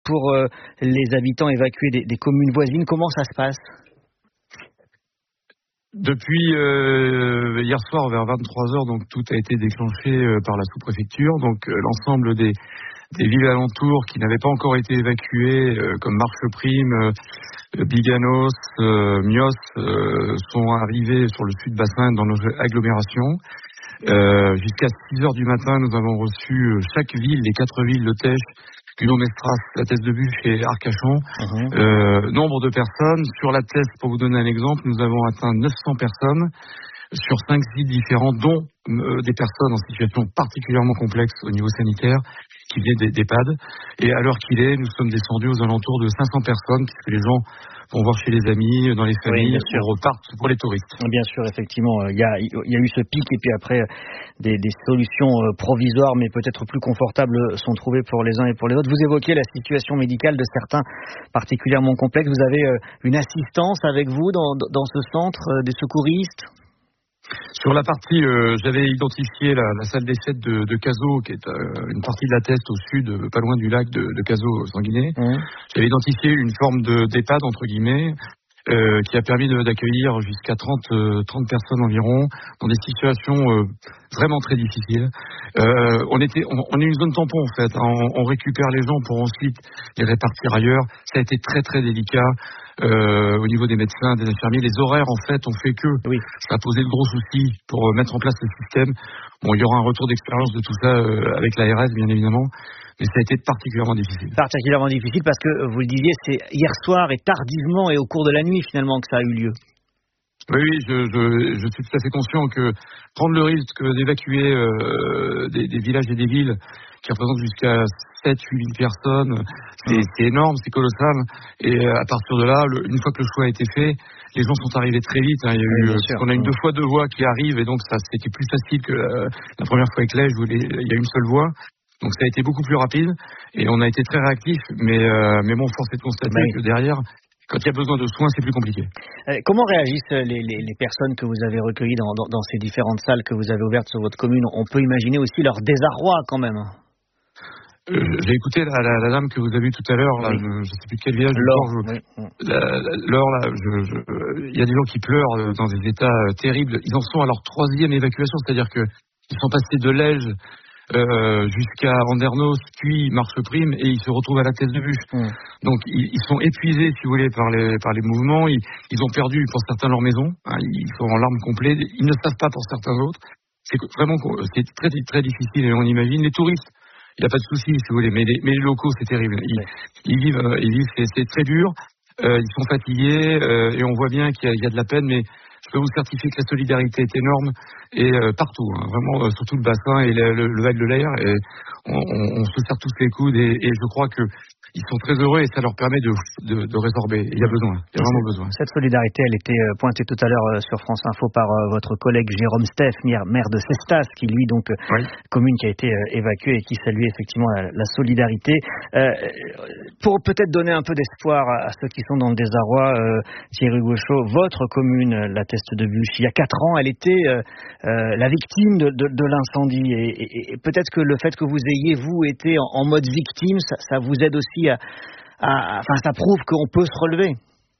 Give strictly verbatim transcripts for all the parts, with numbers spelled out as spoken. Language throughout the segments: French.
pour euh, les habitants évacués des, des communes voisines. Comment ça se passe ? Depuis euh, hier soir vers vingt-trois heures, donc tout a été déclenché euh, par la sous-préfecture. Donc euh, l'ensemble des, des villes alentours qui n'avaient pas encore été évacuées, euh, comme Marcheprime, euh, Biganos, euh, Mios, euh, sont arrivés sur le sud bassin dans nos agglomérations. Euh, jusqu'à six heures du matin, nous avons reçu euh, chaque ville, les quatre villes de Tech, Guillaume-Mestras, la Teste de Buch et Arcachon. Uh-huh. Euh, nombre de personnes. Sur la Teste, pour vous donner un exemple, nous avons atteint neuf cents personnes sur cinq sites différents, dont euh, des personnes en situation particulièrement complexe au niveau sanitaire, qui viennent des d'EHPAD. Et à l'heure qu'il est, nous sommes descendus aux alentours de cinq cents personnes, puisque les gens vont voir chez les amis, dans les familles, oui, on repart pour les touristes. Bien sûr, effectivement, il y a, il y a eu ce pic et puis après des, des solutions provisoires mais peut-être plus confortables sont trouvées pour les uns et pour les autres. Vous évoquez la situation médicale de certains particulièrement complexes. Vous avez une assistance avec vous dans, dans ce centre, des secouristes ? Sur la partie, euh, j'avais identifié la, la salle d'essai de, de Cazaux, qui est euh, une partie de la Teste au sud, euh, pas loin du lac de, de Cazaux-Sanguinet. Mmh. J'avais identifié une forme de, d'EHPAD, entre guillemets, euh, qui a permis de, d'accueillir jusqu'à trente, euh, trente personnes environ, dans des situations euh, vraiment très difficiles. Euh, on, était, on, on est une zone tampon, en fait. On, on récupère les gens pour ensuite les répartir ailleurs. Ça a été très, très délicat. Euh, au niveau des médecins, des infirmiers, les horaires en fait ont fait que oui. Ça a posé de gros soucis pour euh, mettre en place le système. Bon, il y aura un retour d'expérience de tout ça euh, avec l'A R S bien évidemment, mais ça a été particulièrement difficile. Particulièrement difficile parce que vous le disiez, c'est hier soir et tardivement et au cours de la nuit finalement que ça a eu lieu. Oui, oui, je, je, je suis tout à fait conscient que prendre le risque d'évacuer euh, des, des villages et des villes qui représentent jusqu'à sept huit mille personnes, c'est, mmh. c'est énorme, c'est colossal. Et à partir de là, le, une fois que le choix a été fait, les gens sont arrivés très vite. Hein. Il y a eu, oui, on a une deux fois deux voies qui arrivent, et donc ça c'était plus facile que la, la première fois avec l'Ège où les, il y a une seule voie. Donc ça a été beaucoup plus rapide et on a été très réactifs. Mais, euh, mais bon, force est de constater oui. que derrière, quand il y a besoin de soins, c'est plus compliqué. Euh, comment réagissent les, les, les personnes que vous avez recueillies dans, dans, dans ces différentes salles que vous avez ouvertes sur votre commune ? On peut imaginer aussi leur désarroi quand même. Euh, j'ai écouté la, la, la dame que vous avez vue tout à l'heure, là, oui. je ne sais plus de quel village. Laure, je, oui. la, la, Laure, là, je, je, il y a des gens qui pleurent dans des états terribles. Ils en sont à leur troisième évacuation, c'est-à-dire que ils sont passés de l'Ège euh, jusqu'à Andernos, puis Marcheprime, et ils se retrouvent à la Teste de Buch. Mm. Donc ils, ils sont épuisés, si vous voulez, par les par les mouvements. Ils, ils ont perdu pour certains leur maison. Hein, ils sont en larmes complètes. Ils ne savent pas pour certains autres. C'est vraiment c'est très très difficile. Et on imagine les touristes. Il n'y a pas de souci, si vous voulez, mais les, mais les locaux, c'est terrible. Ils, ouais. ils vivent, euh, ils vivent, c'est, c'est très dur. Euh, ils sont fatigués euh, et on voit bien qu'il y a, il y a de la peine, mais je peux vous certifier que la solidarité est énorme et euh, partout, hein, vraiment, euh, sur tout le bassin et le, le, le Val de l'Air. Et on, on, on se serre tous les coudes et, et je crois que ils sont très heureux et ça leur permet de, de, de résorber. Il y a besoin, il y a vraiment besoin. Cette solidarité, elle était pointée tout à l'heure sur France Info par votre collègue Jérôme Steff, maire de Cestas, qui lui, donc, oui. commune qui a été évacuée et qui salue effectivement la, la solidarité. Euh, pour peut-être donner un peu d'espoir à ceux qui sont dans le désarroi, euh, Thierry Gauchot, votre commune, la Teste de Buch, il y a quatre ans, elle était euh, euh, la victime de, de, de l'incendie. Et, et, et peut-être que le fait que vous ayez, vous, été en, en mode victime, ça, ça vous aide aussi À, à, enfin, ça prouve qu'on peut se relever.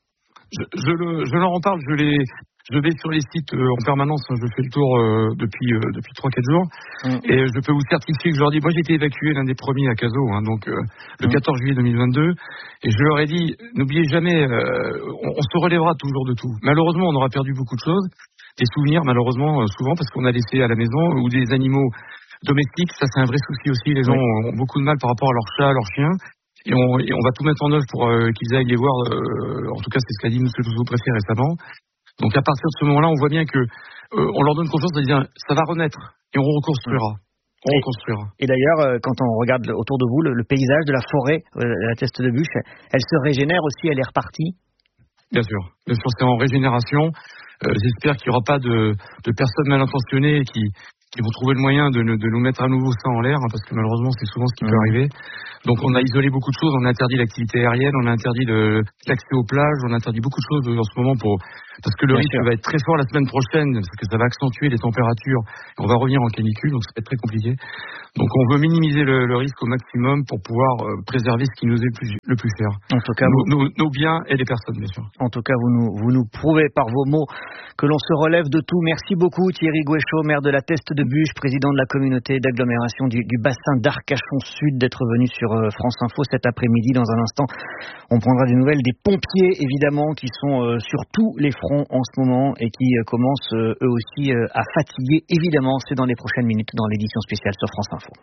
Je, je, le, je leur en parle, je, les, je vais sur les sites euh, en permanence, je fais le tour euh, depuis, euh, depuis trois quatre jours, mmh. et je peux vous certifier que je leur dis, moi j'ai été évacué l'un des premiers à Cazaux, hein, donc euh, le mmh. quatorze juillet deux mille vingt-deux, et je leur ai dit, n'oubliez jamais, euh, on, on se relèvera toujours de tout. Malheureusement, on aura perdu beaucoup de choses, des souvenirs malheureusement, euh, souvent parce qu'on a laissé à la maison, ou des animaux domestiques, ça c'est un vrai souci aussi, les gens oui. ont beaucoup de mal par rapport à leurs chats, à leurs chiens. Et on, et on va tout mettre en œuvre pour euh, qu'ils aillent les voir, euh, en tout cas c'est ce qu'a dit M. le sous-préfet récemment. Donc à partir de ce moment-là, on voit bien que euh, on leur donne confiance en disant ça va renaître et on reconstruira. On et, reconstruira. Et d'ailleurs, euh, quand on regarde autour de vous, le, le paysage de la forêt, euh, la Teste de Buch, elle se régénère aussi, elle est repartie. Bien sûr. bien sûr c'est en régénération. Euh, j'espère qu'il n'y aura pas de, de personnes mal intentionnées qui, qui vont trouver le moyen de, de nous mettre à nouveau ça en l'air, hein, parce que malheureusement c'est souvent ce qui mmh. peut arriver. Donc on a isolé beaucoup de choses, on a interdit l'activité aérienne, on a interdit le, l'accès aux plages, on a interdit beaucoup de choses en ce moment pour parce que le Bien risque sûr. va être très fort la semaine prochaine, parce que ça va accentuer les températures, on va revenir en canicule, donc ça va être très compliqué. Donc on veut minimiser le, le risque au maximum pour pouvoir euh, préserver ce qui nous est le plus, le plus cher. En tout cas, nos, vous... nos, nos biens et les personnes, bien sûr. En tout cas, vous nous, vous nous prouvez par vos mots que l'on se relève de tout. Merci beaucoup Thierry Gouéchaud, maire de la Teste de Buch, président de la communauté d'agglomération du, du bassin d'Arcachon Sud, d'être venu sur France Info cet après-midi. Dans un instant, on prendra des nouvelles des pompiers, évidemment, qui sont euh, sur tous les fronts en ce moment et qui euh, commencent euh, eux aussi euh, à fatiguer. Évidemment, c'est dans les prochaines minutes dans l'édition spéciale sur France Info.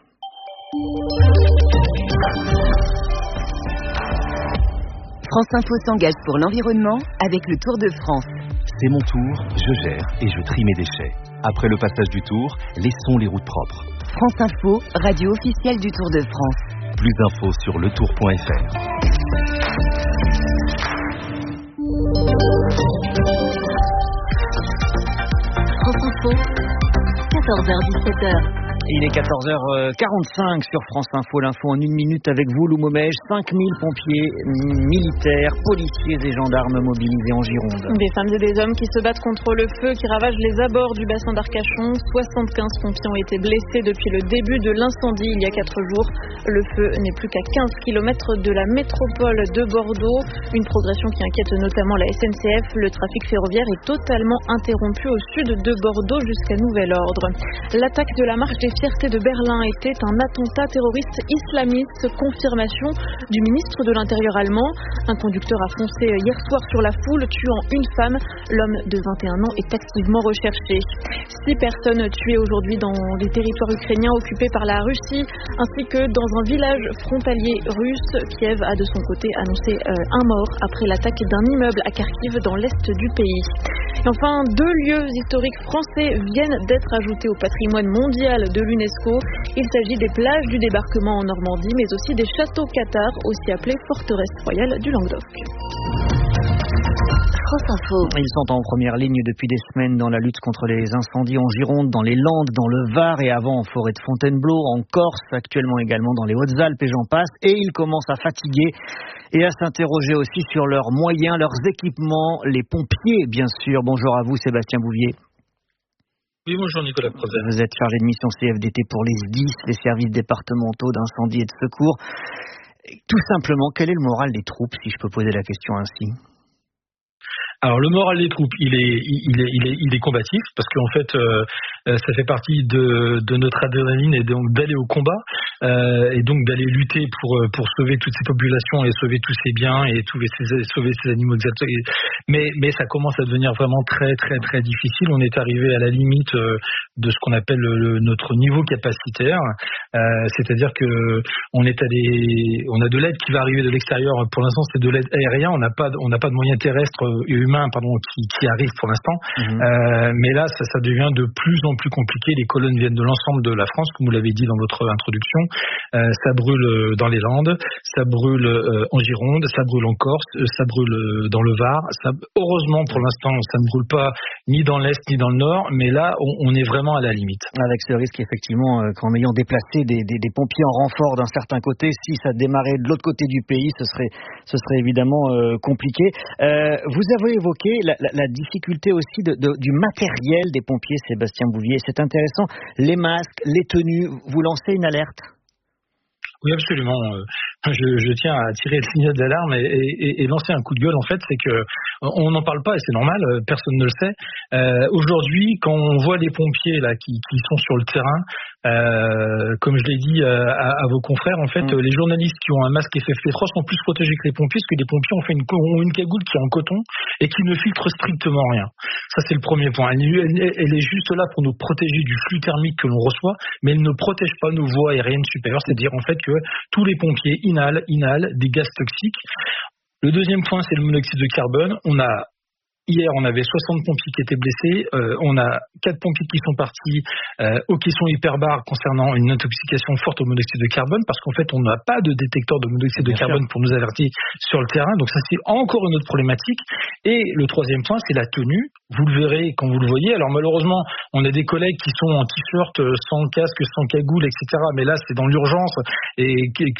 France Info s'engage pour l'environnement avec le Tour de France. C'est mon tour, je gère et je trie mes déchets. Après le passage du Tour, laissons les routes propres. France Info, radio officielle du Tour de France. Plus d'infos sur le tour point f r. France Info, quatorze heures dix-sept heures. Il est quatorze heures quarante-cinq sur France Info, l'info en une minute avec vous, Lou Momège. cinq mille pompiers, militaires, policiers et gendarmes mobilisés en Gironde. Des femmes et des hommes qui se battent contre le feu qui ravage les abords du bassin d'Arcachon. soixante-quinze pompiers ont été blessés depuis le début de l'incendie il y a quatre jours. Le feu n'est plus qu'à quinze kilomètres de la métropole de Bordeaux. Une progression qui inquiète notamment la S N C F. Le trafic ferroviaire est totalement interrompu au sud de Bordeaux jusqu'à nouvel ordre. L'attaque de la marche des fierté de Berlin était un attentat terroriste islamiste, confirmation du ministre de l'Intérieur allemand. Un conducteur a foncé hier soir sur la foule, tuant une femme. L'homme de vingt et un ans est activement recherché. Six personnes tuées aujourd'hui dans les territoires ukrainiens occupés par la Russie, ainsi que dans un village frontalier russe. Kiev a de son côté annoncé euh, un mort après l'attaque d'un immeuble à Kharkiv dans l'est du pays. Et enfin, deux lieux historiques français viennent d'être ajoutés au patrimoine mondial de l'UNESCO. Il s'agit des plages du débarquement en Normandie, mais aussi des châteaux cathares, aussi appelés forteresses royales du Languedoc. France Info. Ils sont en première ligne depuis des semaines dans la lutte contre les incendies en Gironde, dans les Landes, dans le Var et avant en forêt de Fontainebleau, en Corse, actuellement également dans les Hautes-Alpes et j'en passe. Et ils commencent à fatiguer et à s'interroger aussi sur leurs moyens, leurs équipements, les pompiers bien sûr. Bonjour à vous Sébastien Bouvier. Oui, bonjour Nicolas Crozet. Vous êtes chargé de mission C F D T pour les S D I S, les services départementaux d'incendie et de secours. Tout simplement, quel est le moral des troupes, si je peux poser la question ainsi ? Alors le moral des troupes, il est, il est, il est, il est combatif parce qu'en fait, euh, ça fait partie de, de notre adrénaline et donc d'aller au combat euh, et donc d'aller lutter pour pour sauver toutes ces populations et sauver tous ces biens et sauver ces, sauver ces animaux. Mais mais ça commence à devenir vraiment très très très difficile. On est arrivé à la limite de ce qu'on appelle le, notre niveau capacitaire, euh, c'est-à-dire que on est à des, on a de l'aide qui va arriver de l'extérieur. Pour l'instant, c'est de l'aide aérienne. On n'a pas, on n'a pas de moyens terrestres et humains, pardon, qui, qui arrivent pour l'instant. Mmh. Euh, mais là, ça, ça devient de plus en plus compliqué. Les colonnes viennent de l'ensemble de la France, comme vous l'avez dit dans votre introduction. Euh, ça brûle dans les Landes, ça brûle euh, en Gironde, ça brûle en Corse, ça brûle dans le Var. Ça, heureusement, pour l'instant, ça ne brûle pas ni dans l'Est ni dans le Nord. Mais là, on, on est vraiment à la limite. Avec ce risque, effectivement, euh, qu'en ayant déplacé des, des, des pompiers en renfort d'un certain côté, si ça démarrait de l'autre côté du pays, ce serait, ce serait évidemment euh, compliqué. Euh, vous avez évoqué la, la, la difficulté aussi de, de, du matériel des pompiers, Sébastien Bouvier. C'est intéressant. Les masques, les tenues, vous lancez une alerte ? Oui, absolument. Je, je tiens à tirer le signal d'alarme et, et, et lancer un coup de gueule. En fait, c'est que on n'en parle pas et c'est normal. Personne ne le sait. Euh, aujourd'hui, quand on voit les pompiers là qui, qui sont sur le terrain, euh, comme je l'ai dit à, à vos confrères, en fait, mmh. les journalistes qui ont un masque F F P trois sont plus protégés que les pompiers, parce que les pompiers ont fait une, ont une cagoule qui est en coton et qui ne filtre strictement rien. Ça, c'est le premier point. Elle, elle, elle est juste là pour nous protéger du flux thermique que l'on reçoit, mais elle ne protège pas nos voies aériennes supérieures. C'est-à-dire en fait que tous les pompiers inhalent, inhalent des gaz toxiques. Le deuxième point, c'est le monoxyde de carbone. On a hier, on avait soixante pompiers qui étaient blessés. Euh, on a quatre pompiers qui sont partis euh, aux questions hyperbares concernant une intoxication forte au monoxyde de carbone, parce qu'en fait, on n'a pas de détecteur de monoxyde Bien de carbone sûr. Pour nous avertir sur le terrain. Donc ça, c'est encore une autre problématique. Et le troisième point, c'est la tenue. Vous le verrez quand vous le voyez. Alors malheureusement, on a des collègues qui sont en t-shirt, sans casque, sans cagoule, et cetera. Mais là, c'est dans l'urgence et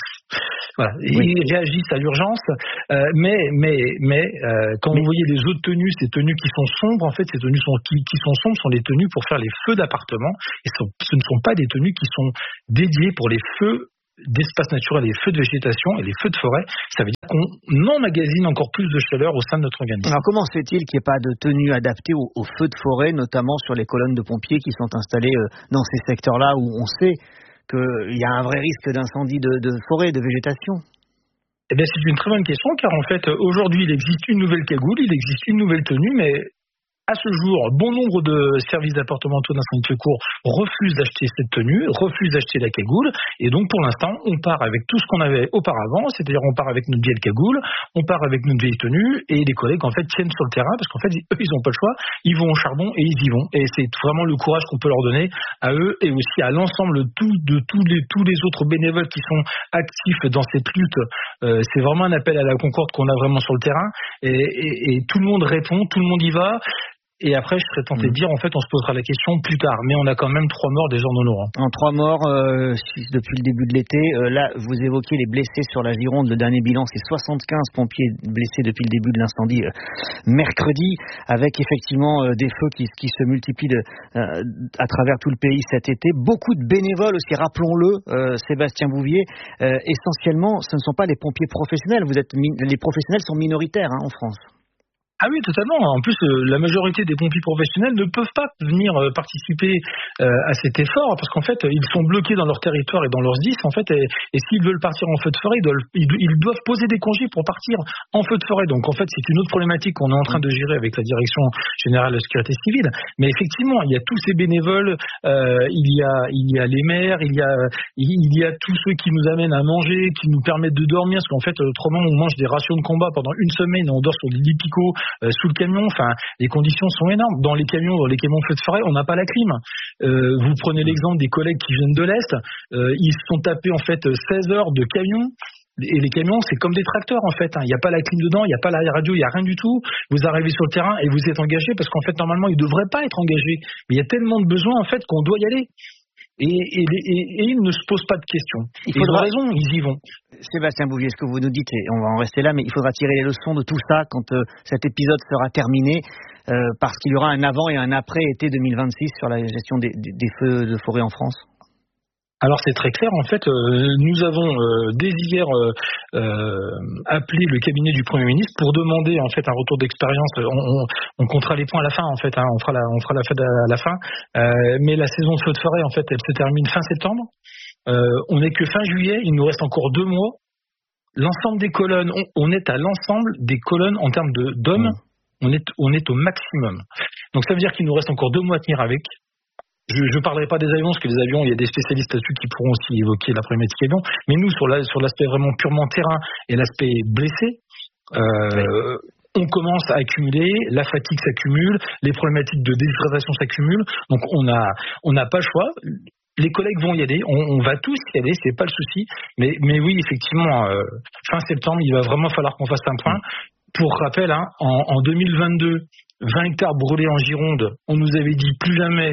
voilà, oui. Ils réagissent à l'urgence. Euh, mais mais mais euh, quand mais... vous voyez les autres tenues, ces tenues qui sont sombres, en fait, ces tenues sont, qui, qui sont sombres sont les tenues pour faire les feux d'appartement. Et ce, ce ne sont pas des tenues qui sont dédiées pour les feux d'espaces naturels, les feux de végétation et les feux de forêt. Ça veut dire qu'on emmagasine encore plus de chaleur au sein de notre organisme. Alors comment se fait-il qu'il n'y ait pas de tenue adaptée aux, aux feux de forêt, notamment sur les colonnes de pompiers qui sont installées dans ces secteurs-là où on sait qu'il y a un vrai risque d'incendie de, de forêt, de végétation? Eh bien, c'est une très bonne question, car en fait, aujourd'hui, il existe une nouvelle cagoule, il existe une nouvelle tenue, mais à ce jour, bon nombre de services départementaux d'incendie de secours refusent d'acheter cette tenue, refusent d'acheter la cagoule, et donc pour l'instant, on part avec tout ce qu'on avait auparavant, c'est-à-dire on part avec notre vieille cagoule, on part avec notre vieille tenue, et les collègues en fait tiennent sur le terrain, parce qu'en fait, eux, ils n'ont pas le choix, ils vont au charbon et ils y vont, et c'est vraiment le courage qu'on peut leur donner à eux, et aussi à l'ensemble de, tout, de tous, les, tous les autres bénévoles qui sont actifs dans cette lutte. Euh, c'est vraiment un appel à la concorde qu'on a vraiment sur le terrain, et, et, et tout le monde répond, tout le monde y va. Et après, je serais tenté mmh. de dire, en fait, on se posera la question plus tard. Mais on a quand même trois morts déjà en nos rangs. En trois morts euh, depuis le début de l'été. Euh, là, vous évoquez les blessés sur la Gironde. Le dernier bilan, c'est soixante-quinze pompiers blessés depuis le début de l'incendie euh, mercredi, avec effectivement euh, des feux qui, qui se multiplient de, euh, à travers tout le pays cet été. Beaucoup de bénévoles aussi, rappelons-le, euh, Sébastien Bouvier. Euh, essentiellement, ce ne sont pas les pompiers professionnels. Vous êtes min- les professionnels sont minoritaires hein, en France. Ah oui, totalement. En plus, euh, la majorité des pompiers professionnels ne peuvent pas venir euh, participer euh, à cet effort parce qu'en fait, ils sont bloqués dans leur territoire et dans leurs S D I S. En fait, et, et s'ils veulent partir en feu de forêt, ils doivent, ils, ils doivent poser des congés pour partir en feu de forêt. Donc, en fait, c'est une autre problématique qu'on est en train de gérer avec la Direction générale de la sécurité civile. Mais effectivement, il y a tous ces bénévoles, euh, il y a, il y a les maires, il y a, il y a tous ceux qui nous amènent à manger, qui nous permettent de dormir, parce qu'en fait, autrement, on mange des rations de combat pendant une semaine et on dort sur des lits picots. Euh, sous le camion, enfin, les conditions sont énormes. Dans les camions, dans les camions feux de forêt, on n'a pas la clim. Euh, vous prenez l'exemple des collègues qui viennent de l'Est, euh, ils se sont tapés en fait seize heures de camion. Et les camions, c'est comme des tracteurs en fait. Il n'y a pas la clim dedans, il n'y a pas la radio, il n'y a rien du tout. Vous arrivez sur le terrain et vous êtes engagé parce qu'en fait, normalement, ils ne devraient pas être engagés. Mais il y a tellement de besoins en fait qu'on doit y aller. Et, et, et, et ils ne se posent pas de questions. Il faudra... Ils ont raison, ils y vont. Sébastien Bouvier, ce que vous nous dites, et on va en rester là, mais il faudra tirer les leçons de tout ça quand euh, cet épisode sera terminé, euh, parce qu'il y aura un avant et un après été deux mille vingt-six sur la gestion des, des, des feux de forêt en France. Alors c'est très clair, en fait, euh, nous avons euh, dès hier euh, euh, appelé le cabinet du Premier ministre pour demander en fait un retour d'expérience. On, on, on comptera les points à la fin, en fait, hein, on fera la, on fera la fête à la fin. Euh, mais la saison de feu de forêt, en fait, elle se termine fin septembre. Euh, on n'est que fin juillet, il nous reste encore deux mois. L'ensemble des colonnes, on, on est à l'ensemble des colonnes en termes de d'hommes, mmh. on est on est au maximum. Donc ça veut dire qu'il nous reste encore deux mois à tenir avec. Je ne parlerai pas des avions, parce que les avions, il y a des spécialistes là-dessus qui pourront aussi évoquer la problématique avion. Mais nous, sur, la, sur l'aspect vraiment purement terrain et l'aspect blessé, euh, oui. on commence à accumuler, la fatigue s'accumule, les problématiques de déshydratation s'accumulent. Donc on a, on n'a pas le choix. Les collègues vont y aller, on, on va tous y aller, c'est pas le souci. Mais, mais oui, effectivement, euh, fin septembre, il va vraiment falloir qu'on fasse un point. Pour rappel, hein, en, en deux mille vingt-deux, vingt hectares brûlés en Gironde, on nous avait dit plus jamais.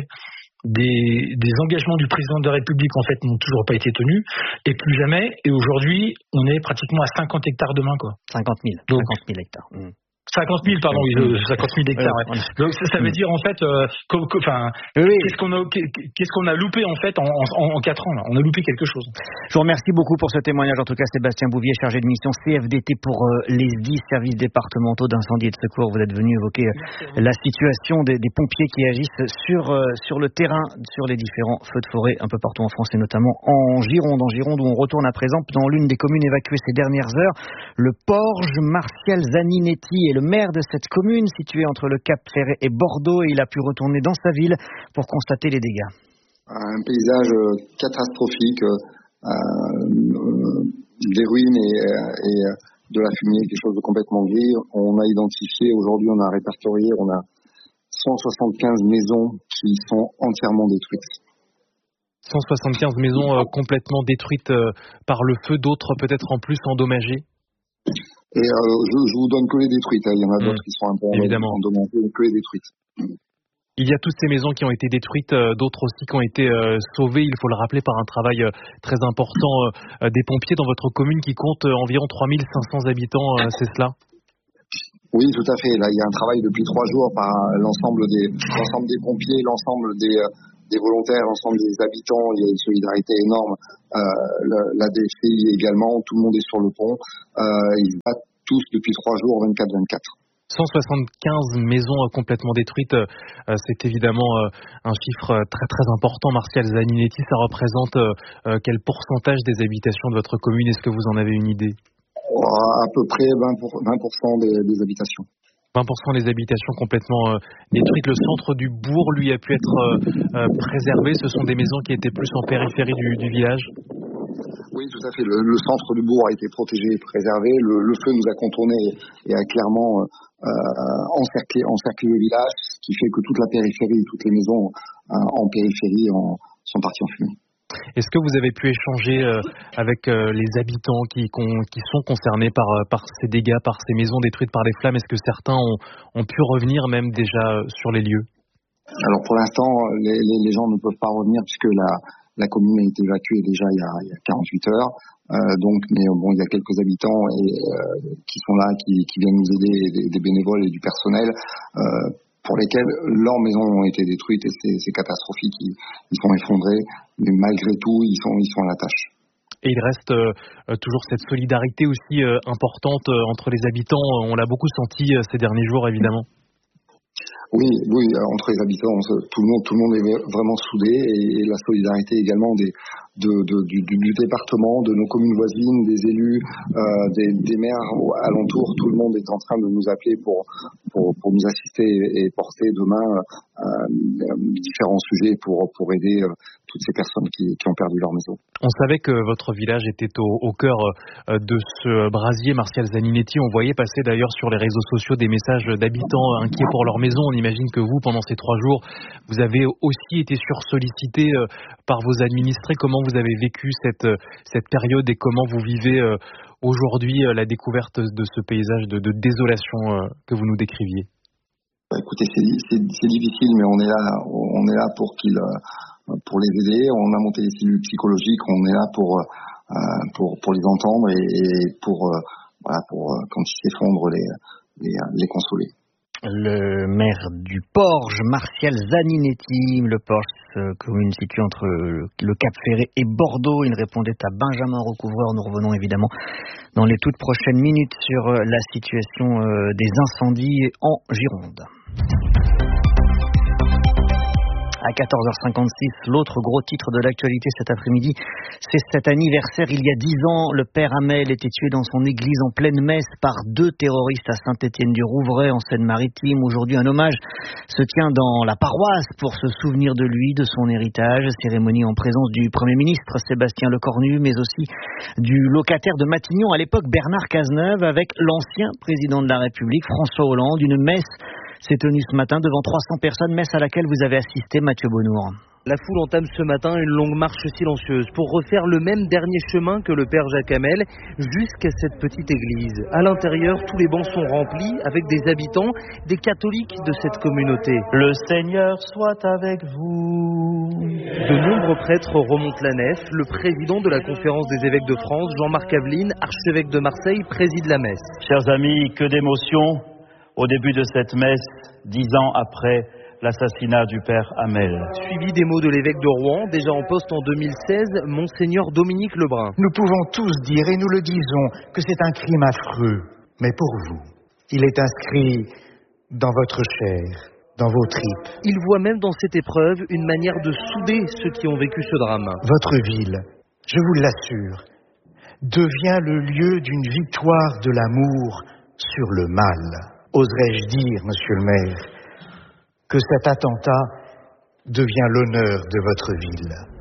Des, des engagements du président de la République en fait n'ont toujours pas été tenus et plus jamais, et aujourd'hui on est pratiquement à cinquante hectares demain quoi. cinquante mille, Donc, cinquante mille hectares. Mmh. cinquante mille, pardon, oui, cinquante mille hectares. Ouais. Donc ça, ça veut dire en fait, euh, enfin, oui. qu'est-ce qu'on a, qu'est-ce qu'on a loupé en fait en, en, en quatre ans là. On a loupé quelque chose. Je vous remercie beaucoup pour ce témoignage. En tout cas, Sébastien Bouvier, chargé de mission C F D T pour euh, les dix services départementaux d'incendie et de secours. Vous êtes venu évoquer euh, la situation des, des pompiers qui agissent sur euh, sur le terrain, sur les différents feux de forêt un peu partout en France et notamment en Gironde, en Gironde où on retourne à présent dans l'une des communes évacuées ces dernières heures, le Porge. Martial Zaninetti est le maire de cette commune située entre le Cap Ferret et Bordeaux et il a pu retourner dans sa ville pour constater les dégâts. Un paysage catastrophique, euh, des ruines et, et de la fumée, quelque chose de complètement gris. On a identifié, aujourd'hui on a répertorié, on a cent soixante-quinze maisons qui sont entièrement détruites. cent soixante-quinze maisons euh, complètement détruites euh, par le feu, d'autres peut-être en plus endommagées. Et euh, je, je vous donne que les détruites, hein. Il y en a mmh. d'autres qui sont un peu Évidemment. endommagées, que les détruites. Il y a toutes ces maisons qui ont été détruites, euh, d'autres aussi qui ont été euh, sauvées, il faut le rappeler, par un travail euh, très important euh, des pompiers dans votre commune qui compte euh, environ trois mille cinq cents habitants, euh, c'est cela ? Oui, tout à fait. Là, il y a un travail depuis trois jours par l'ensemble des, l'ensemble des pompiers, l'ensemble des, des volontaires, l'ensemble des habitants. Il y a une solidarité énorme. Euh, la, la D F I également, tout le monde est sur le pont. Euh, ils battent tous depuis trois jours, vingt-quatre vingt-quatre. cent soixante-quinze maisons complètement détruites, euh, c'est évidemment euh, un chiffre très très important. Martial Zaninetti, ça représente euh, quel pourcentage des habitations de votre commune ? Est-ce que vous en avez une idée ? À peu près vingt pour cent des, des habitations. vingt pour cent des habitations complètement euh, détruites. Le centre du bourg, lui, a pu être euh, euh, préservé. Ce sont des maisons qui étaient plus en périphérie du, du village ? Oui, tout à fait. Le, le centre du bourg a été protégé et préservé. Le, le feu nous a contournés et a clairement euh, encerclé, encerclé le village, ce qui fait que toute la périphérie, toutes les maisons euh, en périphérie en, sont parties en fumée. Est-ce que vous avez pu échanger euh, avec euh, les habitants qui, qui sont concernés par, par ces dégâts, par ces maisons détruites par les flammes ? Est-ce que certains ont, ont pu revenir même déjà sur les lieux ? Alors pour l'instant, les, les, les gens ne peuvent pas revenir puisque la, la commune a été évacuée déjà il y a, il y a quarante-huit heures. Euh, donc, mais bon, il y a quelques habitants et, euh, qui sont là, qui, qui viennent nous aider, des, des bénévoles et du personnel. Euh, pour lesquels leurs maisons ont été détruites et c'est, c'est catastrophique, ils, ils sont effondrés, mais malgré tout, ils sont, ils sont à la tâche. Et il reste euh, toujours cette solidarité aussi euh, importante euh, entre les habitants, on l'a beaucoup senti euh, ces derniers jours évidemment. Oui, oui, entre les habitants, tout le monde, tout le monde est vraiment soudé et, et la solidarité également des, de, de, du, du département, de nos communes voisines, des élus, euh, des, des maires alentours, tout le monde est en train de nous appeler pour, pour, pour nous assister et, et porter demain euh, différents sujets pour, pour aider euh, toutes ces personnes qui, qui ont perdu leur maison. On savait que votre village était au, au cœur de ce brasier, Martial Zaninetti. On voyait passer d'ailleurs sur les réseaux sociaux des messages d'habitants inquiets pour leur maison. On imagine que vous, pendant ces trois jours, vous avez aussi été sursollicité par vos administrés. Comment vous avez vécu cette, cette période et comment vous vivez aujourd'hui la découverte de ce paysage de, de désolation que vous nous décriviez ? Bah, écoutez, c'est, c'est, c'est difficile, mais on est là, on est là pour qu'ils... pour les aider. On a monté des cellules psychologiques, on est là pour euh, pour pour les entendre et, et pour euh, voilà pour euh, quand ils s'effondrent les les, les consoler. Le maire du Porge, Martial Zaninetti, le Porge, commune située entre le Cap Ferré et Bordeaux. Il répondait à Benjamin Recouvreur. Nous revenons évidemment dans les toutes prochaines minutes sur la situation des incendies en Gironde. À quatorze heures cinquante-six, l'autre gros titre de l'actualité cet après-midi, c'est cet anniversaire. Il y a dix ans, le père Hamel était tué dans son église en pleine messe par deux terroristes à Saint-Étienne-du-Rouvray, en Seine-Maritime. Aujourd'hui, un hommage se tient dans la paroisse pour se souvenir de lui, de son héritage. Cérémonie en présence du Premier ministre Sébastien Lecornu, mais aussi du locataire de Matignon à l'époque, Bernard Cazeneuve, avec l'ancien président de la République, François Hollande. Une messe s'est tenue ce matin devant trois cents personnes, messe à laquelle vous avez assisté, Mathieu Bonnour. La foule entame ce matin une longue marche silencieuse pour refaire le même dernier chemin que le père Jacques Hamel jusqu'à cette petite église. À l'intérieur, tous les bancs sont remplis avec des habitants, des catholiques de cette communauté. Le Seigneur soit avec vous. De nombreux prêtres remontent la nef. Le président de la conférence des évêques de France, Jean-Marc Aveline, archevêque de Marseille, préside la messe. Chers amis, que d'émotions au début de cette messe, dix ans après l'assassinat du père Hamel. Suivi des mots de l'évêque de Rouen, déjà en poste en deux mille seize, Monseigneur Dominique Lebrun. Nous pouvons tous dire, et nous le disons, que c'est un crime affreux. Mais pour vous, il est inscrit dans votre chair, dans vos tripes. Il voit même dans cette épreuve une manière de souder ceux qui ont vécu ce drame. Votre ville, je vous l'assure, devient le lieu d'une victoire de l'amour sur le mal. Oserais-je dire, monsieur le maire, que cet attentat devient l'honneur de votre ville.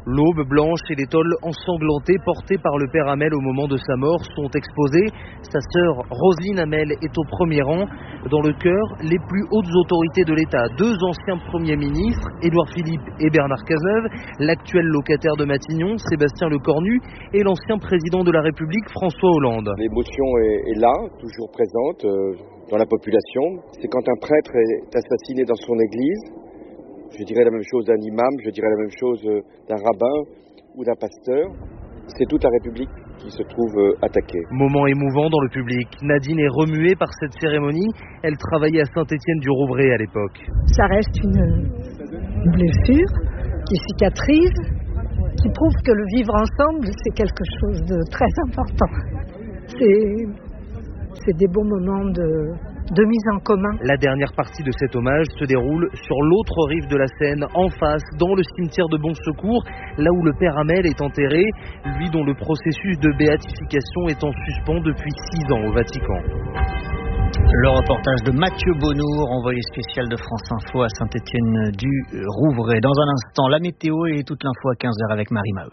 L'aube blanche et l'étole ensanglantée portée par le père Hamel au moment de sa mort sont exposées. Sa sœur Roselyne Hamel est au premier rang. Dans le chœur, les plus hautes autorités de l'État, deux anciens premiers ministres, Édouard Philippe et Bernard Cazeneuve, l'actuel locataire de Matignon, Sébastien Lecornu, et l'ancien président de la République, François Hollande. L'émotion est, est là, toujours présente euh, dans la population. C'est quand un prêtre est assassiné dans son église. Je dirais la même chose d'un imam, je dirais la même chose d'un rabbin ou d'un pasteur. C'est toute la République qui se trouve attaquée. Moment émouvant dans le public. Nadine est remuée par cette cérémonie. Elle travaillait à Saint-Étienne-du-Rouvray à l'époque. Ça reste une blessure qui cicatrise, qui prouve que le vivre ensemble, c'est quelque chose de très important. C'est, c'est des beaux moments de... de mise en commun. La dernière partie de cet hommage se déroule sur l'autre rive de la Seine, en face, dans le cimetière de Bon Secours, là où le père Hamel est enterré, lui dont le processus de béatification est en suspens depuis six ans au Vatican. Le reportage de Mathieu Bonnour, envoyé spécial de France Info à Saint-Étienne-du-Rouvray. Dans un instant, la météo et toute l'info à quinze heures avec Marie Maheu.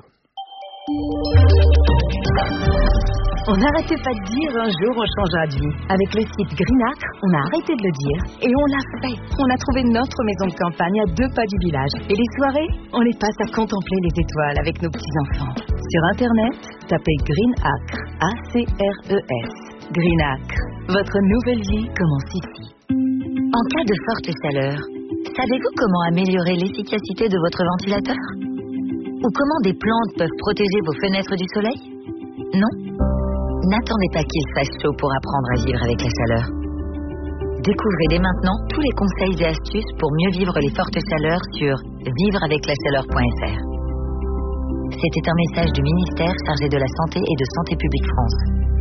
On n'arrêtait pas de dire un jour on changera de vie. Avec le site Greenacre, on a arrêté de le dire et on l'a fait. On a trouvé notre maison de campagne à deux pas du village. Et les soirées, on les passe à contempler les étoiles avec nos petits-enfants. Sur Internet, tapez Greenacre, A C R E S. Greenacre, votre nouvelle vie commence ici. En cas de forte chaleur, savez-vous comment améliorer l'efficacité de votre ventilateur? Ou comment des plantes peuvent protéger vos fenêtres du soleil? Non? N'attendez pas qu'il fasse chaud pour apprendre à vivre avec la chaleur. Découvrez dès maintenant tous les conseils et astuces pour mieux vivre les fortes chaleurs sur vivre avec la chaleur point f r. C'était un message du ministère chargé de la Santé et de Santé publique France.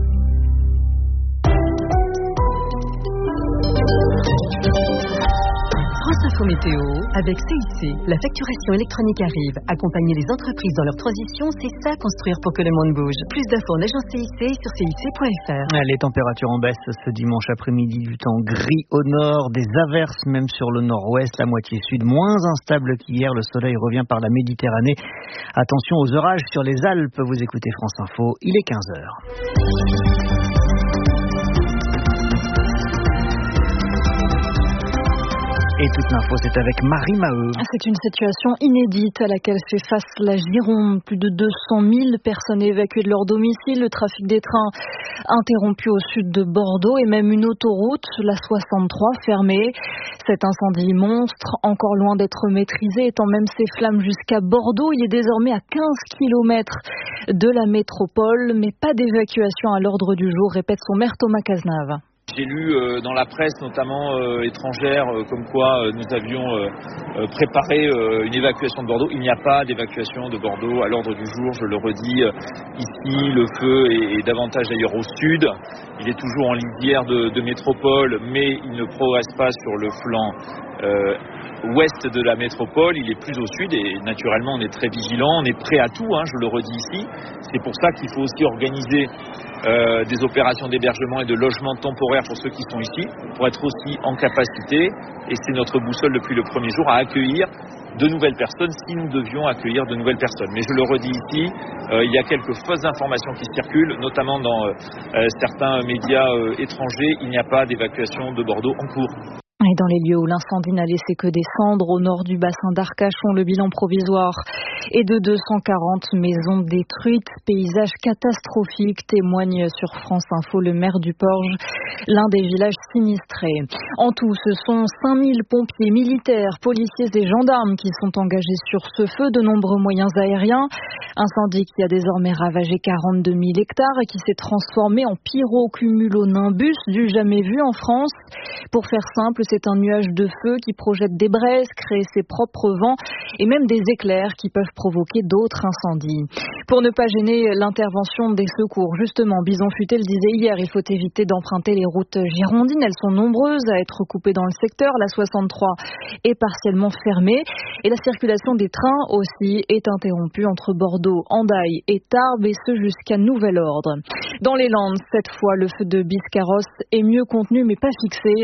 France Info Météo avec C I C. La facturation électronique arrive. Accompagner les entreprises dans leur transition, c'est ça construire pour que le monde bouge. Plus d'infos en agence C I C sur C I C point F R. Les températures en baisse ce dimanche après-midi, du temps gris au nord, des averses même sur le nord-ouest, la moitié sud moins instable qu'hier. Le soleil revient par la Méditerranée. Attention aux orages sur les Alpes. Vous écoutez France Info, il est quinze heures. Et toute l'info, c'est avec Marie Maheu. C'est une situation inédite à laquelle fait face la Gironde. Plus de deux cent mille personnes évacuées de leur domicile, le trafic des trains interrompu au sud de Bordeaux et même une autoroute, la soixante-trois, fermée. Cet incendie monstre, encore loin d'être maîtrisé, étend même ses flammes jusqu'à Bordeaux. Il est désormais à quinze kilomètres de la métropole, mais pas d'évacuation à l'ordre du jour, répète son maire Thomas Cazenave. J'ai lu euh, dans la presse, notamment euh, étrangère, euh, comme quoi euh, nous avions euh, euh, préparé euh, une évacuation de Bordeaux. Il n'y a pas d'évacuation de Bordeaux à l'ordre du jour, je le redis. Euh, ici, le feu est, est davantage d'ailleurs au sud. Il est toujours en lisière de, de métropole, mais il ne progresse pas sur le flanc euh, ouest de la métropole. Il est plus au sud et naturellement, on est très vigilant. On est prêt à tout, hein, je le redis ici. C'est pour ça qu'il faut aussi organiser Euh, des opérations d'hébergement et de logement temporaire pour ceux qui sont ici, pour être aussi en capacité, et c'est notre boussole depuis le premier jour, à accueillir de nouvelles personnes si nous devions accueillir de nouvelles personnes. Mais je le redis ici, euh, il y a quelques fausses informations qui circulent, notamment dans euh, certains médias euh, étrangers. Il n'y a pas d'évacuation de Bordeaux en cours. Et dans les lieux où l'incendie n'a laissé que des cendres, au nord du bassin d'Arcachon, le bilan provisoire est de deux cent quarante maisons détruites. Paysage catastrophique, témoigne sur France Info le maire du Porge, l'un des villages sinistrés. En tout, ce sont cinq mille pompiers militaires, policiers et gendarmes qui sont engagés sur ce feu, de nombreux moyens aériens. Incendie qui a désormais ravagé quarante-deux mille hectares et qui s'est transformé en pyrocumulonimbus du jamais vu en France. Pour faire simple, c'est un nuage de feu qui projette des braises, crée ses propres vents et même des éclairs qui peuvent provoquer d'autres incendies. Pour ne pas gêner l'intervention des secours, justement, Bison Futé le disait hier, il faut éviter d'emprunter les routes girondines. Elles sont nombreuses à être coupées dans le secteur. La soixante-trois est partiellement fermée et la circulation des trains aussi est interrompue entre Bordeaux, Hendaye et Tarbes, et ce jusqu'à nouvel ordre. Dans les Landes, cette fois, le feu de Biscarrosse est mieux contenu mais pas fixé.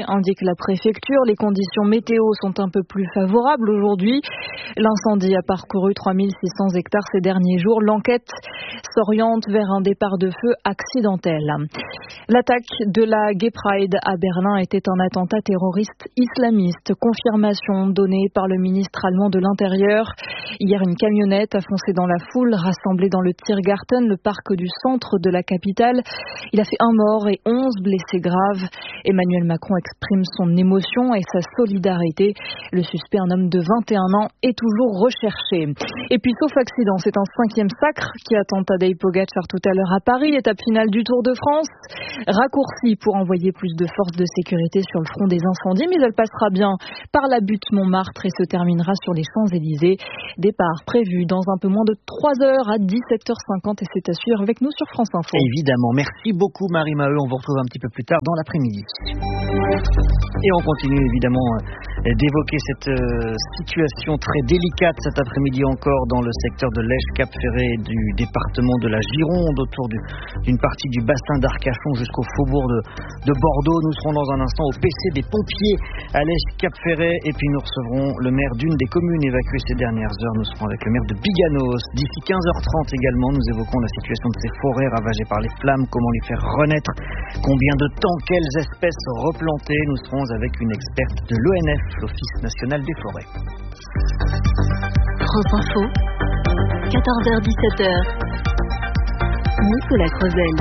indique la préfecture. Les conditions météo sont un peu plus favorables aujourd'hui. L'incendie a parcouru trois mille six cents hectares ces derniers jours. L'enquête s'oriente vers un départ de feu accidentel. L'attaque de la Gay Pride à Berlin était un attentat terroriste islamiste. Confirmation donnée par le ministre allemand de l'Intérieur. Hier, une camionnette a foncé dans la foule rassemblée dans le Tiergarten, le parc du centre de la capitale. Il a fait un mort et onze blessés graves. Emmanuel Macron exprime son émotion et sa solidarité. Le suspect, un homme de vingt et un ans, est toujours recherché. Et puis, sauf accident, c'est un cinquième sacre qui attend Tadej Pogačar tout à l'heure à Paris. Étape finale du Tour de France. Raccourci pour envoyer plus de forces de sécurité sur le front des incendies, mais elle passera bien par la butte Montmartre et se terminera sur les Champs-Élysées. Départ prévu dans un peu moins de trois heures à dix-sept heures cinquante et c'est à suivre avec nous sur France Info. Évidemment, merci beaucoup Marie Maheu, on vous retrouve un petit peu plus tard dans l'après-midi. Et on continue évidemment d'évoquer cette situation très délicate cet après-midi encore dans le secteur de Lège-Cap-Ferré du département de la Gironde, autour du, d'une partie du bassin d'Arcachon jusqu'au faubourg de, de Bordeaux. Nous serons dans un instant au P C des pompiers à Lège-Cap-Ferré et puis nous recevrons le maire d'une des communes évacuées ces dernières heures. Nous serons avec le maire de Biganos. D'ici quinze heures trente également, nous évoquons la situation de ces forêts ravagées par les flammes, comment les faire renaître, combien de temps, quelles espèces replanter. Nous serons avec une experte de l'O N F, l'Office national des forêts. France Info, quatorze heures dix-sept heures. Nicolas Crevel.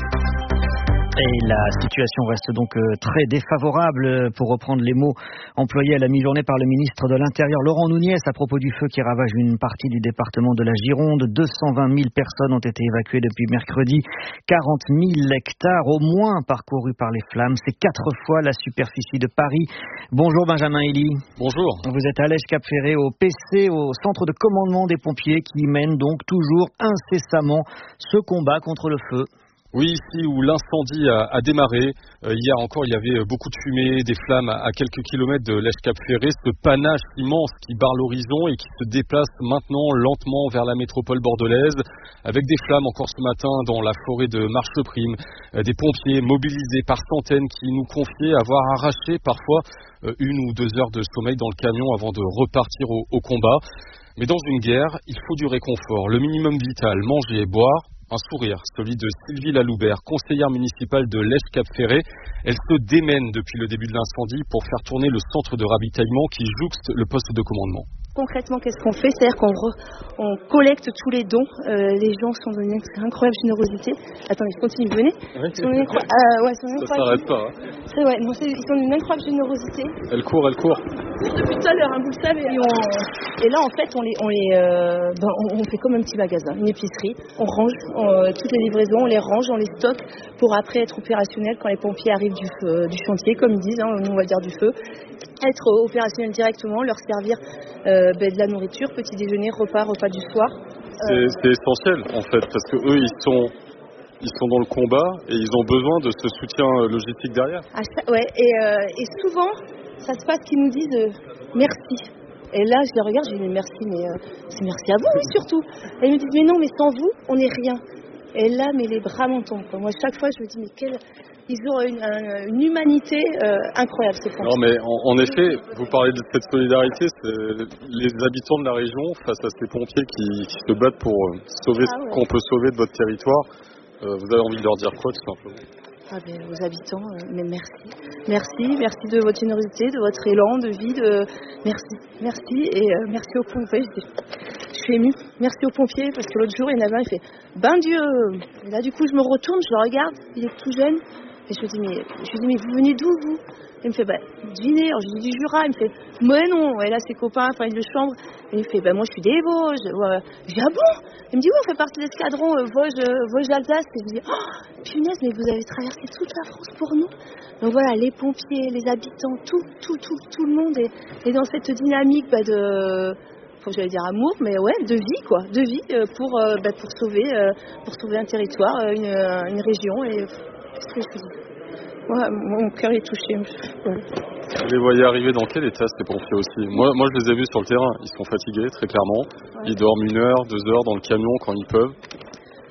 Et la situation reste donc très défavorable, pour reprendre les mots employés à la mi-journée par le ministre de l'Intérieur Laurent Nunez à propos du feu qui ravage une partie du département de la Gironde. deux cent vingt mille personnes ont été évacuées depuis mercredi, quarante mille hectares au moins parcourus par les flammes. C'est quatre fois la superficie de Paris. Bonjour Benjamin Elie. Bonjour. Vous êtes à Lège-Cap-Ferré au P C, au centre de commandement des pompiers qui mène donc toujours incessamment ce combat contre le feu. Oui, ici où l'incendie a, a démarré, euh, hier encore il y avait beaucoup de fumée, des flammes à, à quelques kilomètres de Lège-Cap-Ferré, ce panache immense qui barre l'horizon et qui se déplace maintenant lentement vers la métropole bordelaise, avec des flammes encore ce matin dans la forêt de Marcheprime, euh, des pompiers mobilisés par centaines qui nous confiaient avoir arraché parfois euh, une ou deux heures de sommeil dans le camion avant de repartir au, au combat. Mais dans une guerre, il faut du réconfort, le minimum vital, manger et boire. Un sourire, celui de Sylvie Laloubert, conseillère municipale de Lège-Cap-Ferré. Elle se démène depuis le début de l'incendie pour faire tourner le centre de ravitaillement qui jouxte le poste de commandement. Concrètement, qu'est-ce qu'on fait? C'est-à-dire qu'on re, on collecte tous les dons. Euh, les gens sont d'une incroyable générosité. Attendez, je continue, venez. Oui. Ils sont d'une incro... euh, ouais, sont Ça ne s'arrête pas. Hein. C'est vrai, non, c'est, ils sont d'une incroyable générosité. Elle court, elle court. Depuis tout à l'heure, hein, vous le savez. Et, on... et là, en fait, on, les, on, les, euh, ben, on, on fait comme un petit magasin, une épicerie. On range on, toutes les livraisons, on les range, on les stocke pour après être opérationnel quand les pompiers arrivent du, feu, du chantier, comme ils disent, hein, nous on va dire du feu. Être opérationnel directement, leur servir euh, ben, de la nourriture, petit déjeuner, repas, repas du soir. C'est, euh... c'est essentiel en fait, parce que eux ils sont, ils sont dans le combat et ils ont besoin de ce soutien logistique derrière. Ah, ça, ouais, et, euh, et souvent, ça se passe qu'ils nous disent euh, merci. Et là, je les regarde, je dis mais merci, mais euh, c'est merci à vous, oui, surtout. Et ils me disent mais non, mais sans vous, on n'est rien. Et là, mais les bras m'en tombent. Moi, chaque fois, je me dis mais quelle... Ils ont une, une humanité euh, incroyable, ces Français. Non, mais en, en effet, vous parlez de cette solidarité, c'est les habitants de la région face à ces pompiers qui, qui se battent pour sauver ah, ouais. ce qu'on peut sauver de votre territoire. Euh, vous avez envie de leur dire quoi, tout simplement? Ah ben, aux habitants, euh, mais merci. Merci, merci de votre générosité, de votre élan de vie. De... Merci, merci. Et euh, merci aux pompiers. Je suis émue. Merci aux pompiers, parce que l'autre jour, il y en avait un, il fait « Ben Dieu !» Et là, du coup, je me retourne, je le regarde, il est tout jeune. Et je lui dis, mais, je lui dis, mais vous venez d'où, vous? Il me fait, bah, dîner. Alors, je lui dis, du Jura. Il me fait, mais non. Et là, ses copains, enfin, de chambre. Et il me fait, bah, moi, je suis des Vosges. Ouais. Je dis, ah bon? Il me dit, oui, on fait partie de l'escadron euh, Vosges, euh, Vosges-Alsace. Et je lui dis, oh, punaise, mais vous avez traversé toute la France pour nous. Donc voilà, les pompiers, les habitants, tout, tout, tout, tout le monde est, est dans cette dynamique, bah, de, faut que j'allais dire amour, mais ouais, de vie, quoi. De vie euh, pour, euh, bah, pour sauver, euh, pour sauver un territoire, euh, une, euh, une région. Et, qu'est-ce que je dis? Ouais, mon cœur est touché. Ouais. Vous les voyez arriver dans quel état ces pompiers aussi? Moi, moi, je les ai vus sur le terrain. Ils sont fatigués, très clairement. Ouais. Ils dorment une heure, deux heures dans le camion quand ils peuvent.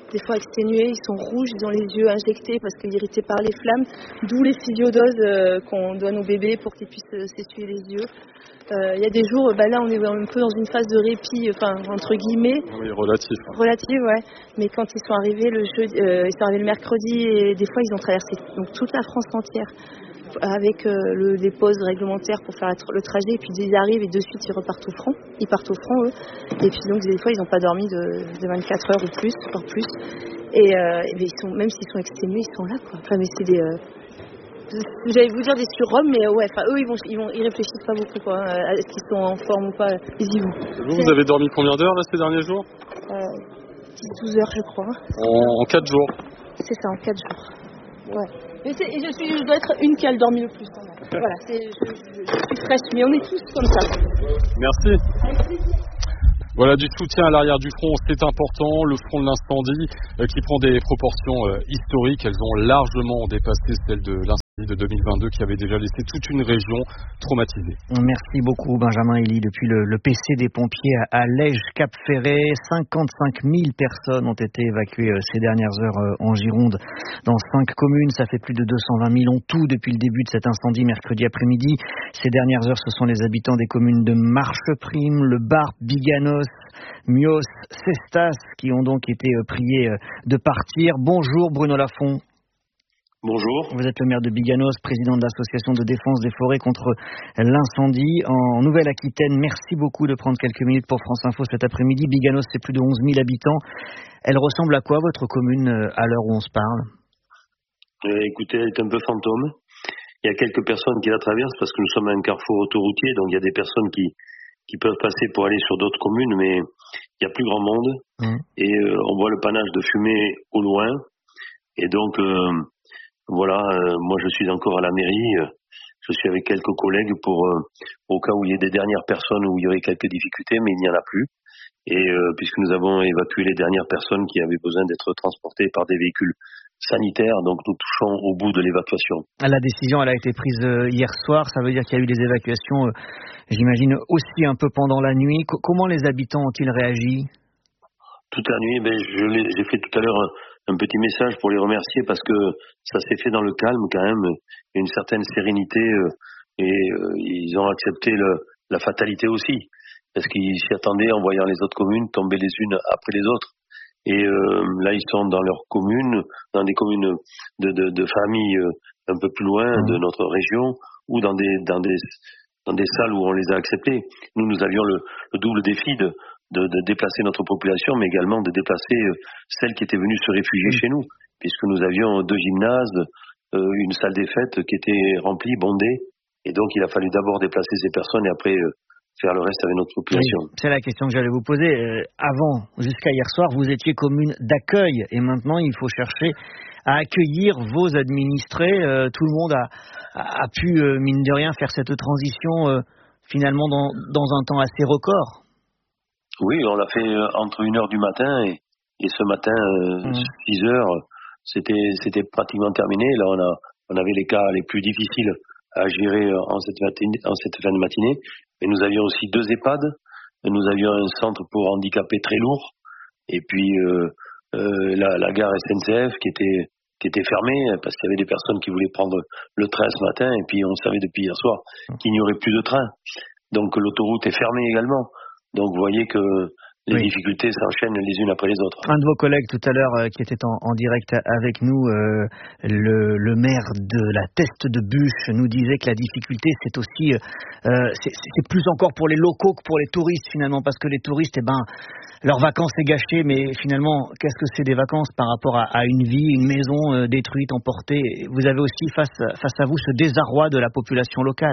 des fois exténués, ils sont rouges, ils ont les yeux injectés parce qu'irrités par les flammes, d'où les physiodoses euh, qu'on donne aux bébés pour qu'ils puissent euh, s'essuyer les yeux. Il euh, y a des jours, bah là on est un peu dans une phase de répit, enfin entre guillemets. Oui, relatif. Relative, ouais. Mais quand ils sont arrivés le jeudi, euh, ils sont arrivés le mercredi et des fois ils ont traversé donc toute la France entière avec euh, le, des pauses réglementaires pour faire le trajet. Et puis ils arrivent et de suite ils repartent au front. Ils partent au front eux. Et puis donc des fois ils n'ont pas dormi de, de vingt-quatre heures ou plus, voire plus. Et, euh, et ils sont, même s'ils sont exténués, ils sont là quoi. Enfin, mais c'est des euh, j'allais vous dire des surhommes, mais ouais, enfin eux ils vont, ils vont, ils réfléchissent pas beaucoup quoi, à ce qu'ils sont en forme ou pas, ils y vont. Vous, vous avez dormi combien d'heures là ces derniers jours? euh, dix douze heures je crois. En, en quatre jours. C'est ça, en quatre jours. Ouais. Mais c'est, et je suis, je dois être une qui a le dormi le plus. Hein. Voilà, c'est, je, je, je suis fraîche, mais on est tous comme ça. Merci. Voilà, du soutien à l'arrière du front, c'est important. Le front de l'incendie euh, qui prend des proportions euh, historiques, elles ont largement dépassé celles de l'incendie de deux mille vingt-deux qui avait déjà laissé toute une région traumatisée. Merci beaucoup Benjamin Elie. Depuis le, le P C des pompiers à, à Lège-Cap-Ferré, cinquante-cinq mille personnes ont été évacuées euh, ces dernières heures euh, en Gironde dans cinq communes. Ça fait plus de deux cent vingt mille en tout depuis le début de cet incendie mercredi après-midi. Ces dernières heures, ce sont les habitants des communes de Marcheprime, Le Barp, Biganos, Mios, Cestas qui ont donc été euh, priés euh, de partir. Bonjour Bruno Lafont. Bonjour. Vous êtes le maire de Biganos, président de l'association de défense des forêts contre l'incendie en Nouvelle-Aquitaine. Merci beaucoup de prendre quelques minutes pour France Info cet après-midi. Biganos, c'est plus de onze mille habitants. Elle ressemble à quoi votre commune à l'heure où on se parle? euh, Écoutez, elle est un peu fantôme. Il y a quelques personnes qui la traversent parce que nous sommes à un carrefour autoroutier, donc il y a des personnes qui, qui peuvent passer pour aller sur d'autres communes, mais il y a plus grand monde. Mmh. Et euh, on voit le panache de fumée au loin. Et donc... Euh, Voilà, euh, moi je suis encore à la mairie, euh, je suis avec quelques collègues pour euh, au cas où il y ait des dernières personnes où il y aurait quelques difficultés, mais il n'y en a plus. Et euh, puisque nous avons évacué les dernières personnes qui avaient besoin d'être transportées par des véhicules sanitaires, donc nous touchons au bout de l'évacuation. La décision elle a été prise hier soir, ça veut dire qu'il y a eu des évacuations, euh, j'imagine aussi un peu pendant la nuit. C- comment les habitants ont-ils réagi? Toute la nuit, ben, je l'ai, j'ai fait tout à l'heure un, un petit message pour les remercier parce que ça s'est fait dans le calme quand même, une certaine sérénité euh, et euh, ils ont accepté le, la fatalité aussi parce qu'ils s'y attendaient en voyant les autres communes tomber les unes après les autres. Et euh, là, ils sont dans leur commune, dans des communes de, de, de familles euh, un peu plus loin de notre région ou dans des, dans des, dans des salles où on les a acceptés. Nous, nous avions le, le double défi de De, de déplacer notre population, mais également de déplacer euh, celles qui étaient venues se réfugier chez nous, puisque nous avions deux gymnases, euh, une salle des fêtes qui était remplie, bondée, et donc il a fallu d'abord déplacer ces personnes et après euh, faire le reste avec notre population. Oui, c'est la question que j'allais vous poser. Euh, avant, jusqu'à hier soir, vous étiez commune d'accueil, et maintenant il faut chercher à accueillir vos administrés. Euh, tout le monde a, a, a pu, euh, mine de rien, faire cette transition euh, finalement dans, dans un temps assez record. Oui, on l'a fait entre une heure du matin et, et ce matin, euh, mmh. six heures, c'était, c'était pratiquement terminé. Là, on, a, on avait les cas les plus difficiles à gérer en cette, matinée, en cette fin de matinée. Mais nous avions aussi deux EHPAD. Nous avions un centre pour handicapés très lourd. Et puis, euh, euh, la, la gare S N C F qui était, qui était fermée parce qu'il y avait des personnes qui voulaient prendre le train ce matin. Et puis, on savait depuis hier soir qu'il n'y aurait plus de train. Donc, l'autoroute est fermée également. Donc vous voyez que les oui. difficultés s'enchaînent les unes après les autres. Un de vos collègues tout à l'heure euh, qui était en, en direct avec nous, euh, le, le maire de la Teste de Bûche, nous disait que la difficulté c'est aussi, euh, c'est, c'est plus encore pour les locaux que pour les touristes finalement, parce que les touristes, eh ben, leurs vacances est gâchées, mais finalement, qu'est-ce que c'est des vacances par rapport à, à une vie, une maison euh, détruite, emportée? Vous avez aussi face, face à vous ce désarroi de la population locale.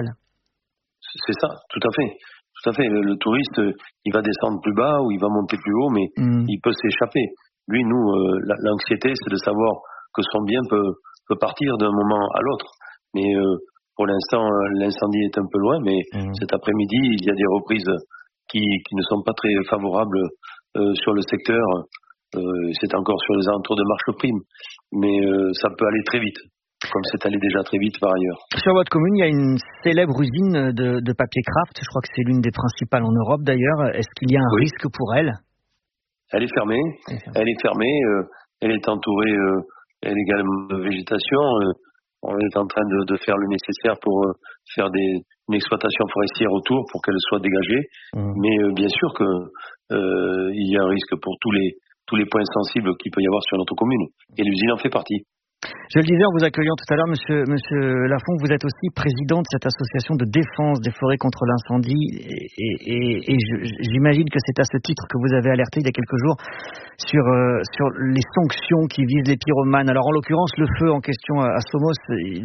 C'est ça, tout à fait. Tout à fait. Le, le touriste, il va descendre plus bas ou il va monter plus haut, mais mmh. il peut s'échapper. Lui, nous, euh, l'anxiété, c'est de savoir que son bien peut, peut partir d'un moment à l'autre. Mais euh, pour l'instant, l'incendie est un peu loin, mais mmh. cet après-midi, il y a des reprises qui, qui ne sont pas très favorables euh, sur le secteur. Euh, c'est encore sur les alentours de Marcheprime, mais euh, ça peut aller très vite. Comme c'est allé déjà très vite par ailleurs. Sur votre commune, il y a une célèbre usine de, de papier craft. Je crois que c'est l'une des principales en Europe d'ailleurs. Est-ce qu'il y a un oui. risque pour elle? Elle est fermée. Elle est fermée. Elle est fermée. Euh, elle est entourée, euh, elle également de végétation. Euh, on est en train de, de faire le nécessaire pour euh, faire des, une exploitation forestière autour pour qu'elle soit dégagée. Mmh. Mais euh, bien sûr que euh, il y a un risque pour tous les tous les points sensibles qu'il peut y avoir sur notre commune. Et l'usine en fait partie. Je le disais en vous accueillant tout à l'heure, monsieur, monsieur Lafont, vous êtes aussi président de cette association de défense des forêts contre l'incendie et, et, et je, j'imagine que c'est à ce titre que vous avez alerté il y a quelques jours sur, euh, sur les sanctions qui visent les pyromanes. Alors en l'occurrence, le feu en question à Somos,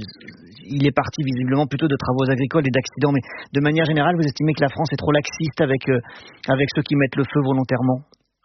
il est parti visiblement plutôt de travaux agricoles et d'accidents, mais de manière générale, vous estimez que la France est trop laxiste avec, euh, avec ceux qui mettent le feu volontairement?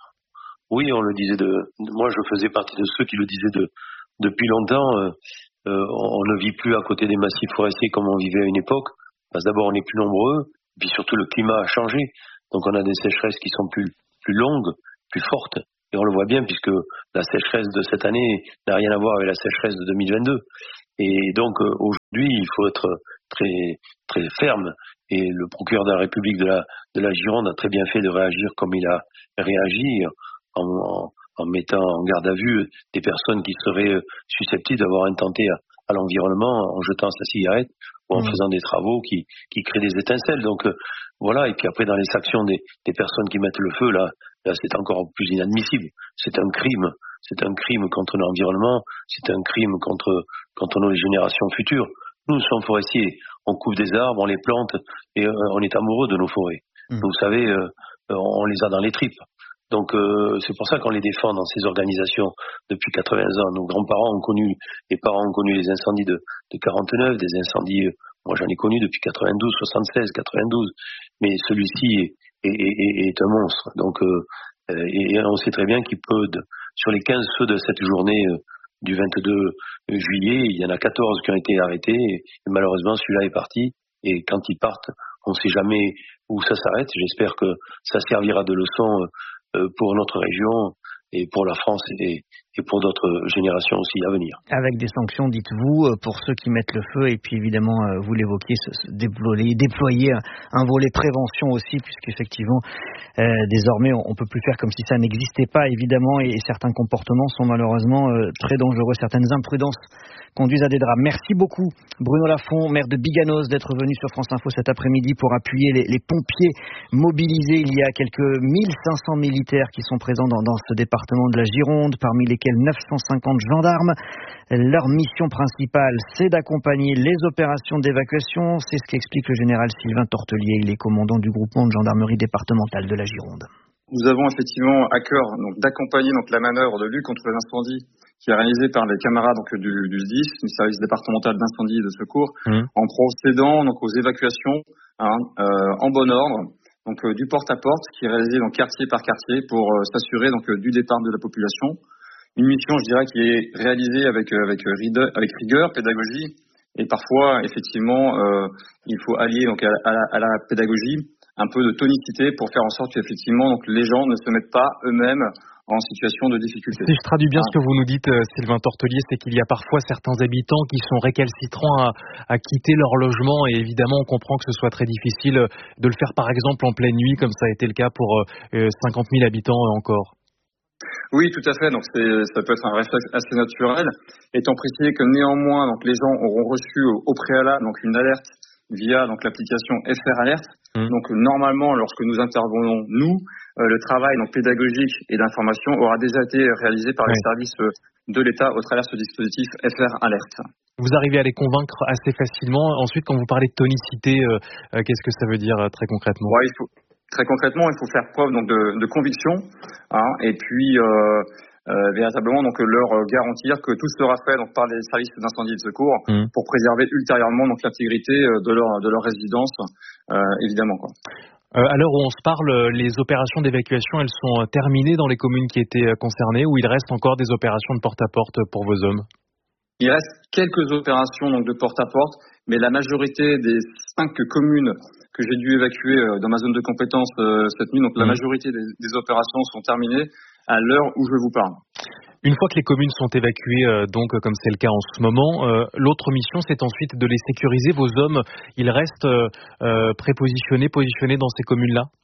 Oui, on le disait de. Moi, je faisais partie de ceux qui le disaient de. Depuis longtemps, euh, euh, on ne vit plus à côté des massifs forestiers comme on vivait à une époque. Parce que d'abord, on est plus nombreux, puis surtout le climat a changé. Donc on a des sécheresses qui sont plus plus longues, plus fortes. Et on le voit bien puisque la sécheresse de cette année n'a rien à voir avec la sécheresse de deux mille vingt-deux. Et donc euh, aujourd'hui, il faut être très très ferme. Et le procureur de la République de la de la Gironde a très bien fait de réagir comme il a réagi en, en en mettant en garde à vue des personnes qui seraient susceptibles d'avoir intenté à, à l'environnement en jetant sa cigarette ou en mmh. faisant des travaux qui, qui créent des étincelles. Donc euh, voilà, et puis après dans les sanctions des, des personnes qui mettent le feu, là, là c'est encore plus inadmissible. C'est un crime, c'est un crime contre l'environnement, c'est un crime contre, contre nos générations futures. Nous sommes forestiers, on coupe des arbres, on les plante et euh, on est amoureux de nos forêts. Mmh. Vous savez, euh, on les a dans les tripes. Donc euh, c'est pour ça qu'on les défend dans ces organisations depuis quatre-vingts ans. Nos grands-parents ont connu, les parents ont connu les incendies de, de quarante-neuf, des incendies, moi j'en ai connu depuis quatre-vingt-douze, soixante-seize, quatre-vingt-douze, mais celui-ci est, est, est, est un monstre. Donc euh, et, et on sait très bien qu'il peut, de, sur les quinze feux de cette journée euh, du vingt-deux juillet, il y en a quatorze qui ont été arrêtés et, et malheureusement celui-là est parti. Et quand ils partent, on ne sait jamais où ça s'arrête. J'espère que ça servira de leçon euh, pour notre région et pour la France et, et pour d'autres générations aussi à venir. Avec des sanctions, dites-vous, pour ceux qui mettent le feu et puis évidemment, vous l'évoquiez, déployer, déployer un volet prévention aussi, puisqu'effectivement, euh, désormais, on ne peut plus faire comme si ça n'existait pas, évidemment, et, et certains comportements sont malheureusement euh, très dangereux, certaines imprudences conduisent à des drames. Merci beaucoup, Bruno Lafont, maire de Biganos, d'être venu sur France Info cet après-midi pour appuyer les, les pompiers mobilisés. Il y a quelques mille cinq cents militaires qui sont présents dans, dans ce département de la Gironde, parmi lesquels neuf cent cinquante gendarmes. Leur mission principale, c'est d'accompagner les opérations d'évacuation. C'est ce qu'explique le général Sylvain Tortelier. Il est commandant du groupement de gendarmerie départementale de la Gironde. Nous avons effectivement à cœur donc, d'accompagner donc, la manœuvre de lutte contre l'incendie qui est réalisée par les camarades donc, du, du S D I S, du service départemental d'incendie et de secours, mmh. en procédant donc, aux évacuations hein, euh, en bon ordre, donc euh, du porte-à-porte, qui est réalisé donc, quartier par quartier pour euh, s'assurer donc, euh, du départ de la population. Une mission, je dirais, qui est réalisée avec, euh, avec, rigueur, avec rigueur, pédagogie, et parfois, effectivement, euh, il faut allier donc, à, à, la, à la pédagogie un peu de tonicité pour faire en sorte qu'effectivement donc, les gens ne se mettent pas eux-mêmes en situation de difficulté. Si je traduis bien ah. ce que vous nous dites, Sylvain Tortelier, c'est qu'il y a parfois certains habitants qui sont récalcitrants à, à quitter leur logement et évidemment on comprend que ce soit très difficile de le faire par exemple en pleine nuit comme ça a été le cas pour euh, cinquante mille habitants encore. Oui, tout à fait. Donc c'est, ça peut être un réflexe assez naturel, étant précisé que néanmoins donc les gens auront reçu au, au préalable donc une alerte via donc l'application F R Alert. Mmh. Donc normalement, lorsque nous intervenons nous, euh, le travail donc pédagogique et d'information aura déjà été réalisé par oui. les services de l'État au travers de ce dispositif F R Alert. Vous arrivez à les convaincre assez facilement. Ensuite, quand vous parlez de tonicité, euh, euh, qu'est-ce que ça veut dire euh, très concrètement ? Ouais, il faut très concrètement, il faut faire preuve donc de, de conviction, hein, et puis. Euh, Euh, véritablement donc leur garantir que tout sera fait donc par les services d'incendie et de secours mmh. pour préserver ultérieurement donc l'intégrité de leur de leur résidence euh, évidemment quoi. Euh, à l'heure où on se parle, les opérations d'évacuation elles sont terminées dans les communes qui étaient concernées ou il reste encore des opérations de porte-à-porte pour vos hommes ? Il reste quelques opérations donc de porte-à-porte, mais la majorité des cinq communes que j'ai dû évacuer dans ma zone de compétence euh, cette nuit, donc mmh. la majorité des, des opérations sont terminées à l'heure où je vous parle. Une fois que les communes sont évacuées, euh, donc comme c'est le cas en ce moment, euh, l'autre mission c'est ensuite de les sécuriser. Vos hommes, ils restent euh, euh, prépositionnés, positionnés dans ces communes-là ?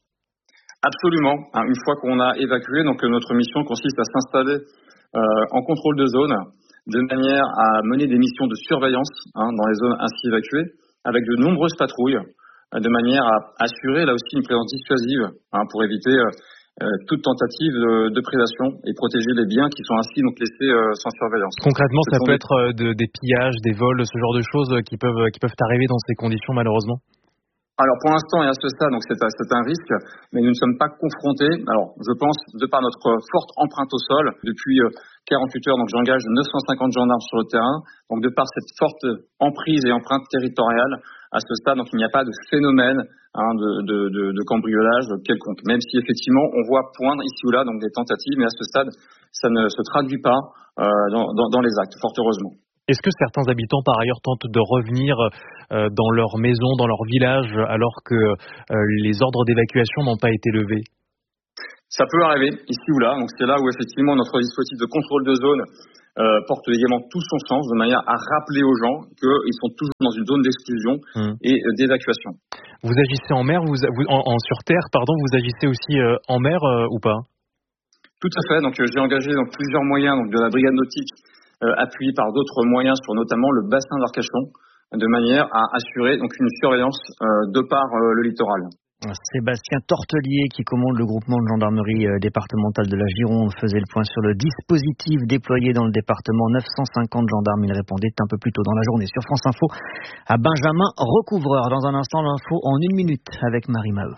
Absolument. Une fois qu'on a évacué, donc notre mission consiste à s'installer euh, en contrôle de zone, de manière à mener des missions de surveillance hein, dans les zones ainsi évacuées, avec de nombreuses patrouilles, de manière à assurer là aussi une présence dissuasive hein, pour éviter euh, euh, toute tentative de, de prédation et protéger les biens qui sont ainsi donc laissés euh, sans surveillance. Concrètement, ce ça peut des... être euh, de, des pillages, des vols, ce genre de choses qui peuvent qui peuvent arriver dans ces conditions malheureusement. Alors pour l'instant et à ce stade, donc c'est un, c'est un risque, mais nous ne sommes pas confrontés. Alors je pense, de par notre forte empreinte au sol, depuis quarante-huit heures, donc j'engage neuf cent cinquante gendarmes sur le terrain. Donc de par cette forte emprise et empreinte territoriale, à ce stade, donc il n'y a pas de phénomène hein, de, de, de, de cambriolage quelconque. Même si effectivement on voit poindre ici ou là donc des tentatives, mais à ce stade, ça ne se traduit pas euh, dans, dans, dans les actes, fort heureusement. Est-ce que certains habitants, par ailleurs, tentent de revenir euh, dans leur maison, dans leur village, alors que euh, les ordres d'évacuation n'ont pas été levés ? Ça peut arriver, ici ou là. Donc c'est là où, effectivement, notre dispositif de contrôle de zone euh, porte également tout son sens, de manière à rappeler aux gens qu'ils sont toujours dans une zone d'exclusion mmh. et euh, d'évacuation. Vous agissez en mer, vous, vous en, en sur terre, pardon, vous agissez aussi euh, en mer euh, ou pas ? Tout à fait. Donc euh, j'ai engagé donc, plusieurs moyens donc, de la brigade nautique, Euh, appuyé par d'autres moyens sur notamment le bassin d'Arcachon, de manière à assurer donc une surveillance euh, de par euh, le littoral. Sébastien Tortelier, qui commande le groupement de gendarmerie euh, départementale de la Gironde, faisait le point sur le dispositif déployé dans le département. neuf cent cinquante gendarmes, il répondait un peu plus tôt dans la journée sur France Info à Benjamin Recouvreur. Dans un instant, l'info en une minute avec Marie Maheu.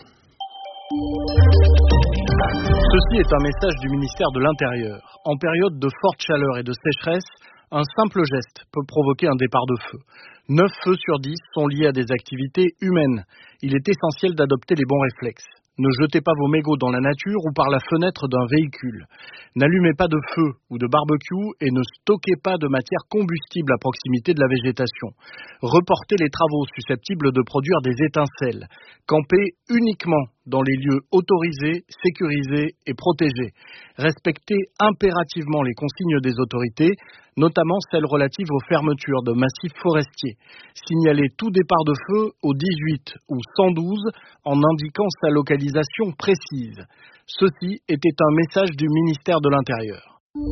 Ceci est un message du ministère de l'Intérieur. En période de forte chaleur et de sécheresse, un simple geste peut provoquer un départ de feu. neuf feux sur dix sont liés à des activités humaines. Il est essentiel d'adopter les bons réflexes. Ne jetez pas vos mégots dans la nature ou par la fenêtre d'un véhicule. N'allumez pas de feu ou de barbecue et ne stockez pas de matière combustible à proximité de la végétation. Reportez les travaux susceptibles de produire des étincelles. Campez uniquement dans les lieux autorisés, sécurisés et protégés. Respectez impérativement les consignes des autorités, notamment celles relatives aux fermetures de massifs forestiers. Signalez tout départ de feu au dix-huit ou cent douze en indiquant sa localisation précise. Ceci était un message du ministère de l'Intérieur.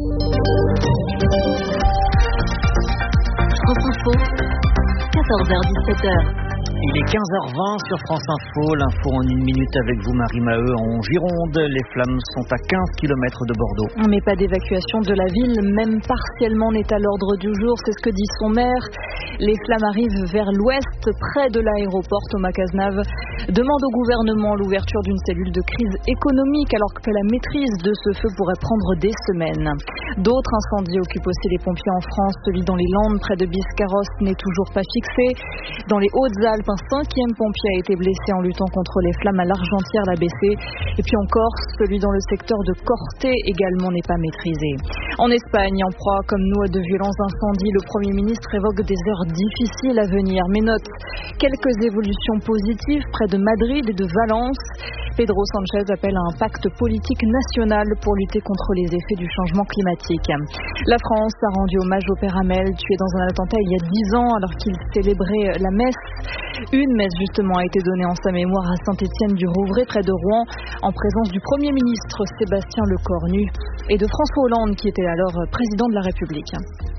France Info, quatorze heures dix-sept heures. Il est quinze heures vingt sur France Info, l'info en une minute avec vous Marie Maheu en Gironde. Les flammes sont à quinze kilomètres de Bordeaux. Mais pas d'évacuation de la ville, même partiellement n'est à l'ordre du jour, c'est ce que dit son maire. Les flammes arrivent vers l'ouest, près de l'aéroport Thomas Cazenave. Demande au gouvernement l'ouverture d'une cellule de crise économique alors que la maîtrise de ce feu pourrait prendre des semaines. D'autres incendies occupent aussi les pompiers en France. Celui dans les Landes près de Biscarrosse n'est toujours pas fixé. Dans les Hautes-Alpes, un cinquième pompier a été blessé en luttant contre les flammes à l'Argentière, l'A B C. Et puis en Corse, celui dans le secteur de Corté également n'est pas maîtrisé. En Espagne, en proie comme nous à de violents incendies, le Premier ministre évoque des heures difficiles à venir, mais note quelques évolutions positives près de Madrid et de Valence. Pedro Sanchez appelle à un pacte politique national pour lutter contre les effets du changement climatique. La France a rendu hommage au père Hamel, tué dans un attentat il y a dix ans alors qu'il célébrait la messe. Une messe justement a été donnée en sa mémoire à Saint-Étienne-du-Rouvray près de Rouen en présence du Premier ministre Sébastien Lecornu et de François Hollande qui était alors président de la République.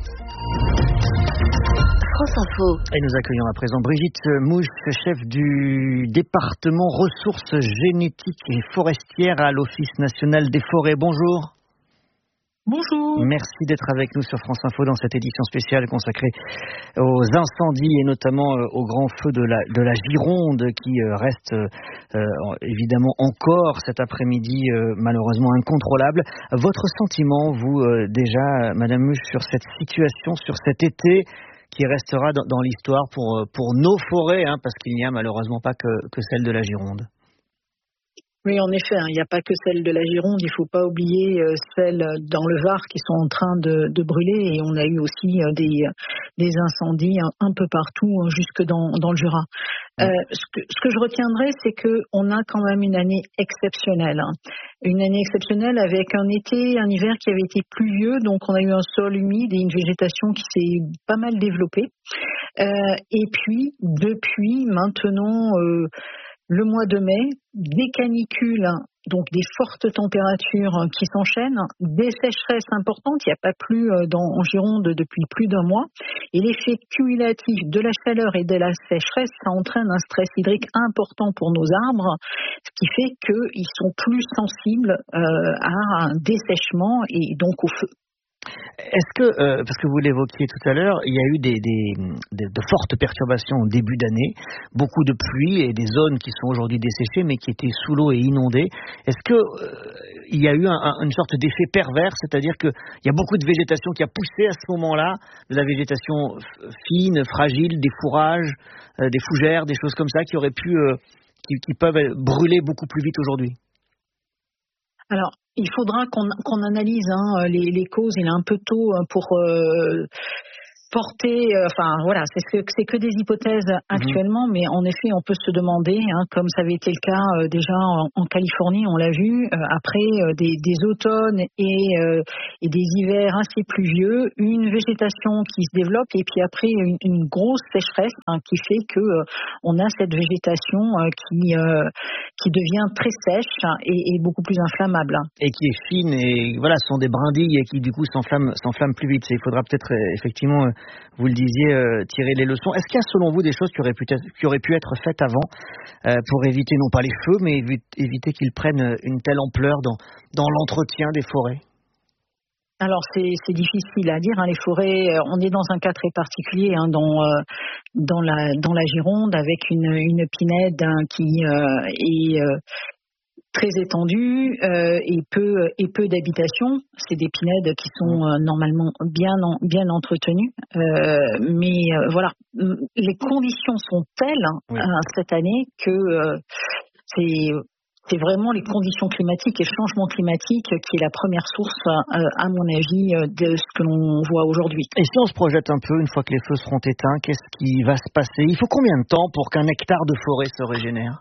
France Info. Et nous accueillons à présent Brigitte Mouche, chef du département ressources génétiques et forestières à l'Office national des forêts. Bonjour. Bonjour. Merci d'être avec nous sur France Info dans cette édition spéciale consacrée aux incendies et notamment aux grands feux de la, de la Gironde qui reste euh, évidemment encore cet après-midi euh, malheureusement incontrôlable. Votre sentiment, vous euh, déjà, Madame Mouche, sur cette situation, sur cet été qui restera dans, dans l'histoire pour, pour nos forêts, hein, parce qu'il n'y a malheureusement pas que, que celle de la Gironde. Oui, en effet, il n'y a pas que celle de la Gironde, il ne faut pas oublier euh, celles dans le Var qui sont en train de, de brûler et on a eu aussi euh, des, des incendies un, un peu partout, jusque dans, dans le Jura. Euh, ce, que, ce que je retiendrai, c'est qu'on a quand même une année exceptionnelle. Hein. Une année exceptionnelle avec un été, un hiver qui avait été pluvieux, donc on a eu un sol humide et une végétation qui s'est pas mal développée. Euh, et puis, depuis maintenant... Euh, le mois de mai, des canicules, donc des fortes températures qui s'enchaînent, des sécheresses importantes, il n'y a pas plu dans, en Gironde depuis plus d'un mois, et l'effet cumulatif de la chaleur et de la sécheresse, ça entraîne un stress hydrique important pour nos arbres, ce qui fait qu'ils sont plus sensibles euh, à un dessèchement et donc au feu. Est-ce que, euh, parce que vous l'évoquiez tout à l'heure, il y a eu des, des, des, de fortes perturbations au début d'année, beaucoup de pluie et des zones qui sont aujourd'hui desséchées mais qui étaient sous l'eau et inondées. Est-ce que euh, il y a eu un, un, une sorte d'effet pervers, c'est-à-dire qu'il y a beaucoup de végétation qui a poussé à ce moment-là, de la végétation fine, fragile, des fourrages, euh, des fougères, des choses comme ça qui auraient pu, euh, qui, qui peuvent brûler beaucoup plus vite aujourd'hui? Alors, il faudra qu'on, qu'on analyse hein, les, les causes. Il est un peu tôt pour euh, porter. Euh, enfin, voilà, c'est que, c'est que des hypothèses actuellement, mmh. mais en effet, on peut se demander, hein, comme ça avait été le cas euh, déjà en, en Californie, on l'a vu, euh, après euh, des, des automnes et, euh, et des hivers assez pluvieux, une végétation qui se développe et puis après une, une grosse sécheresse hein, qui fait que euh, on a cette végétation euh, qui euh, qui devient très sèche et, et beaucoup plus inflammable. Et qui est fine et voilà, ce sont des brindilles et qui du coup s'enflamment, s'enflamment plus vite. Il faudra peut-être euh, effectivement, euh, vous le disiez, euh, tirer les leçons. Est-ce qu'il y a selon vous des choses qui auraient pu être, qui auraient pu être faites avant euh, pour éviter non pas les feux, mais éviter qu'ils prennent une telle ampleur dans, dans l'entretien des forêts? Alors c'est, c'est difficile à dire. Hein, les forêts, on est dans un cas très particulier hein, dans euh, dans la dans la Gironde avec une une pinède hein, qui euh, est euh, très étendue euh, et peu et peu d'habitations. C'est des pinèdes qui sont euh, normalement bien en, bien entretenues, euh, mais euh, voilà, les conditions sont telles oui. hein, cette année que euh, c'est C'est vraiment les conditions climatiques et le changement climatique qui est la première source, à mon avis, de ce que l'on voit aujourd'hui. Et si on se projette un peu, une fois que les feux seront éteints, qu'est-ce qui va se passer? Il faut combien de temps pour qu'un hectare de forêt se régénère?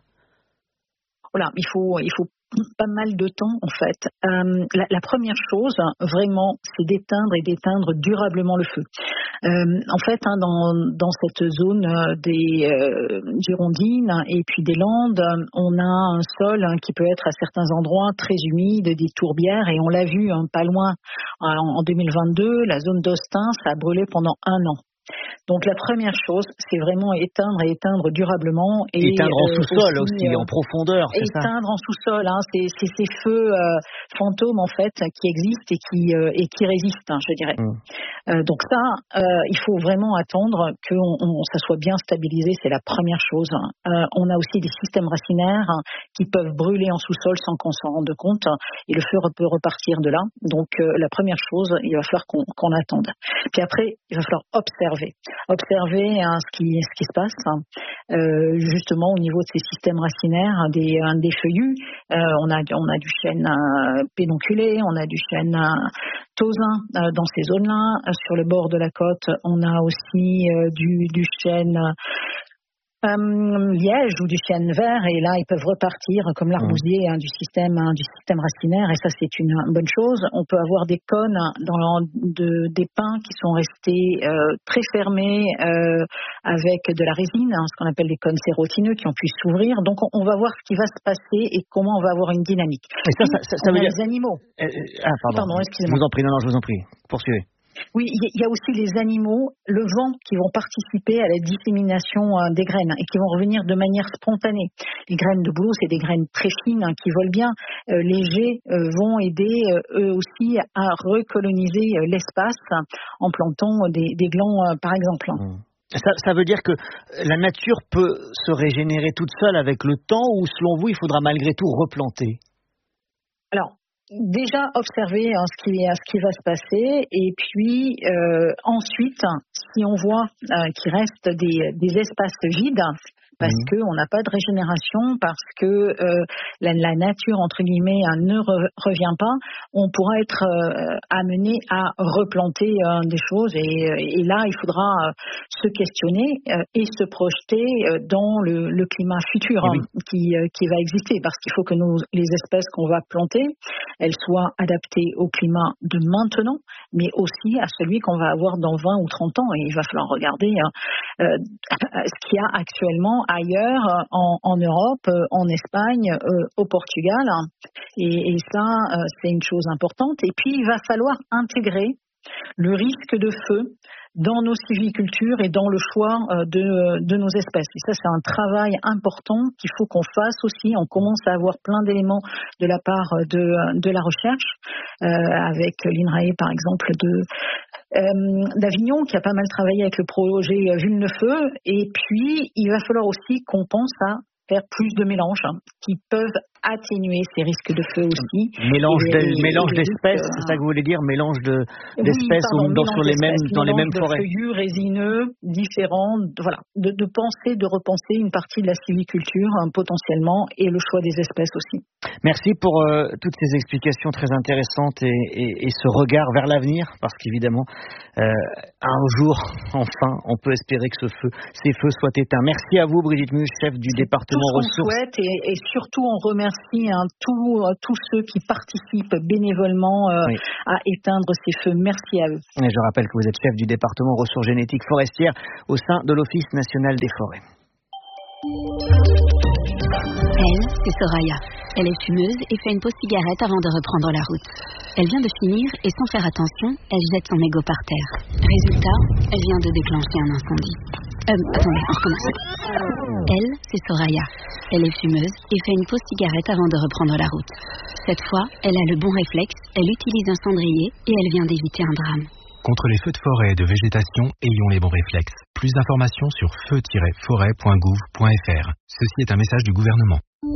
Voilà, il faut, il faut pas mal de temps en fait. Euh, la, la première chose, vraiment, c'est d'éteindre et d'éteindre durablement le feu. Euh, en fait, hein, dans, dans cette zone des euh, Girondines et puis des Landes, on a un sol hein, qui peut être à certains endroits très humide, des tourbières, et on l'a vu hein, pas loin en, en deux mille vingt-deux, la zone d'Austin, ça a brûlé pendant un an. Donc la première chose, c'est vraiment éteindre et éteindre durablement. Et éteindre en euh, sous-sol aussi, aussi euh, en profondeur, c'est ça? Éteindre en sous-sol, hein, c'est, c'est ces feux euh, fantômes en fait qui existent et qui euh, et qui résistent, hein, je dirais. Mmh. Euh, donc ça, euh, il faut vraiment attendre que on, on, ça soit bien stabilisé, c'est la première chose. Euh, on a aussi des systèmes racinaires hein, qui peuvent brûler en sous-sol sans qu'on s'en rende compte, et le feu peut repartir de là. Donc euh, la première chose, il va falloir qu'on, qu'on attende. Puis après, il va falloir observer. Observer hein, ce, qui, ce qui se passe hein, euh, justement au niveau de ces systèmes racinaires, hein, des, hein, des feuillus. Euh, on, a, on a du chêne euh, pédonculé, on a du chêne euh, tausin euh, dans ces zones-là. Euh, sur le bord de la côte, on a aussi euh, du, du chêne Euh, liège ou du chêne vert, et là ils peuvent repartir comme l'arbousier hein, du système hein, du système racinaire, et ça c'est une, une bonne chose. On peut avoir des cônes dans de, des pins qui sont restés euh, très fermés euh, avec de la résine, hein, ce qu'on appelle des cônes sérotineux qui ont pu s'ouvrir. Donc on, on va voir ce qui va se passer et comment on va avoir une dynamique. Et ça, ça, ça, ça veut dire... les animaux. Euh, ah pardon. pardon, excusez-moi. Je vous en prie, non, non, je vous en prie. Poursuivez. Oui, il y a aussi les animaux, le vent, qui vont participer à la dissémination euh, des graines et qui vont revenir de manière spontanée. Les graines de bouleau, c'est des graines très fines hein, qui volent bien. Euh, les jets euh, vont aider euh, eux aussi à recoloniser euh, l'espace hein, en plantant des, des glands, euh, par exemple. Mmh. Ça, ça veut dire que la nature peut se régénérer toute seule avec le temps, ou selon vous, il faudra malgré tout replanter? Alors, déjà observer hein, ce, qui, ce qui va se passer, et puis euh, ensuite, si on voit euh, qu'il reste des, des espaces vides, parce mmh. qu'on n'a pas de régénération, parce que euh, la, la nature, entre guillemets, ne re, revient pas, on pourra être euh, amené à replanter euh, des choses, et, et là, il faudra euh, se questionner euh, et se projeter euh, dans le, le climat futur oui. hein, qui, euh, qui va exister, parce qu'il faut que nos, les espèces qu'on va planter, elles soient adaptées au climat de maintenant, mais aussi à celui qu'on va avoir dans vingt ou trente ans, et il va falloir regarder hein, euh, ce qu'il y a actuellement ailleurs en, en Europe, en Espagne, euh, au Portugal. Et, et ça, euh, c'est une chose importante. Et puis, il va falloir intégrer le risque de feu dans nos sylvicultures et dans le choix de, de nos espèces. Et ça, c'est un travail important qu'il faut qu'on fasse aussi. On commence à avoir plein d'éléments de la part de, de la recherche, euh, avec l'INRAE, par exemple, de, euh, d'Avignon, qui a pas mal travaillé avec le projet Vulnefeu. Et puis, il va falloir aussi qu'on pense à faire plus de mélanges hein, qui peuvent atténuer ces risques de feu aussi. Mélange, et, de, et, mélange et d'espèces, risques, c'est ça que vous voulez dire, mélange de, oui, d'espèces pardon, ou dans, sur les mêmes, dans les mêmes forêts. De feuillus résineux différents, voilà, de, de penser, de repenser une partie de la sylviculture hein, potentiellement et le choix des espèces aussi. Merci pour euh, toutes ces explications très intéressantes et, et, et ce regard vers l'avenir, parce qu'évidemment, euh, un jour, enfin, on peut espérer que ce feu, ces feux soient éteints. Merci à vous, Brigitte Muche, chef du C'est département tout ce ressources. qu'on souhaite et, et surtout on remercie hein, tous, tous ceux qui participent bénévolement euh, oui. à éteindre ces feux. Merci à eux. Et je rappelle que vous êtes chef du département ressources génétiques forestières au sein de l'Office national des forêts. Elle, c'est Soraya. Elle est fumeuse et fait une pause cigarette avant de reprendre la route. Elle vient de finir et sans faire attention, elle jette son mégot par terre. Résultat, elle vient de déclencher un incendie. Euh, attendez, on recommence. Elle, c'est Soraya. Elle est fumeuse et fait une pause cigarette avant de reprendre la route. Cette fois, elle a le bon réflexe, elle utilise un cendrier et elle vient d'éviter un drame. Contre les feux de forêt et de végétation, ayons les bons réflexes. Plus d'informations sur feu tiret forêt point gouv point f r. Ceci est un message du gouvernement.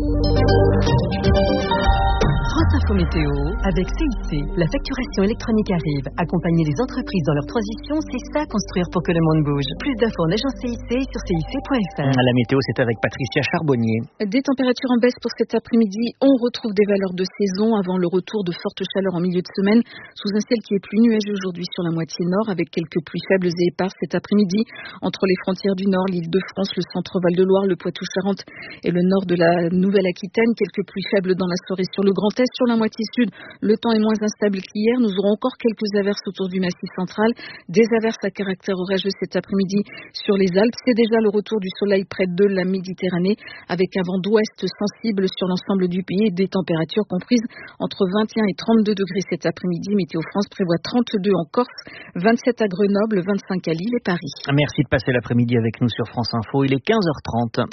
France Info Météo, avec C I C, la facturation électronique arrive. Accompagner les entreprises dans leur transition, c'est ça construire pour que le monde bouge. Plus d'infos en agence C I C sur C I C point F R. La météo, c'est avec Patricia Charbonnier. Des températures en baisse pour cet après-midi. On retrouve des valeurs de saison avant le retour de fortes chaleurs en milieu de semaine, sous un ciel qui est plus nuageux aujourd'hui sur la moitié nord, avec quelques pluies faibles et éparses cet après-midi entre les frontières du nord, l'Île-de-France, le centre Val-de-Loire, le Poitou-Charentes et le nord de la Nouvelle-Aquitaine. Quelques pluies faibles dans la soirée sur le Grand Est. Sur la moitié sud, le temps est moins instable qu'hier. Nous aurons encore quelques averses autour du Massif central. Des averses à caractère orageux cet après-midi sur les Alpes. C'est déjà le retour du soleil près de la Méditerranée, avec un vent d'ouest sensible sur l'ensemble du pays et des températures comprises entre vingt et un et trente-deux degrés cet après-midi. Météo France prévoit trente-deux en Corse, vingt-sept à Grenoble, vingt-cinq à Lille et Paris. Merci de passer l'après-midi avec nous sur France Info. Il est quinze heures trente.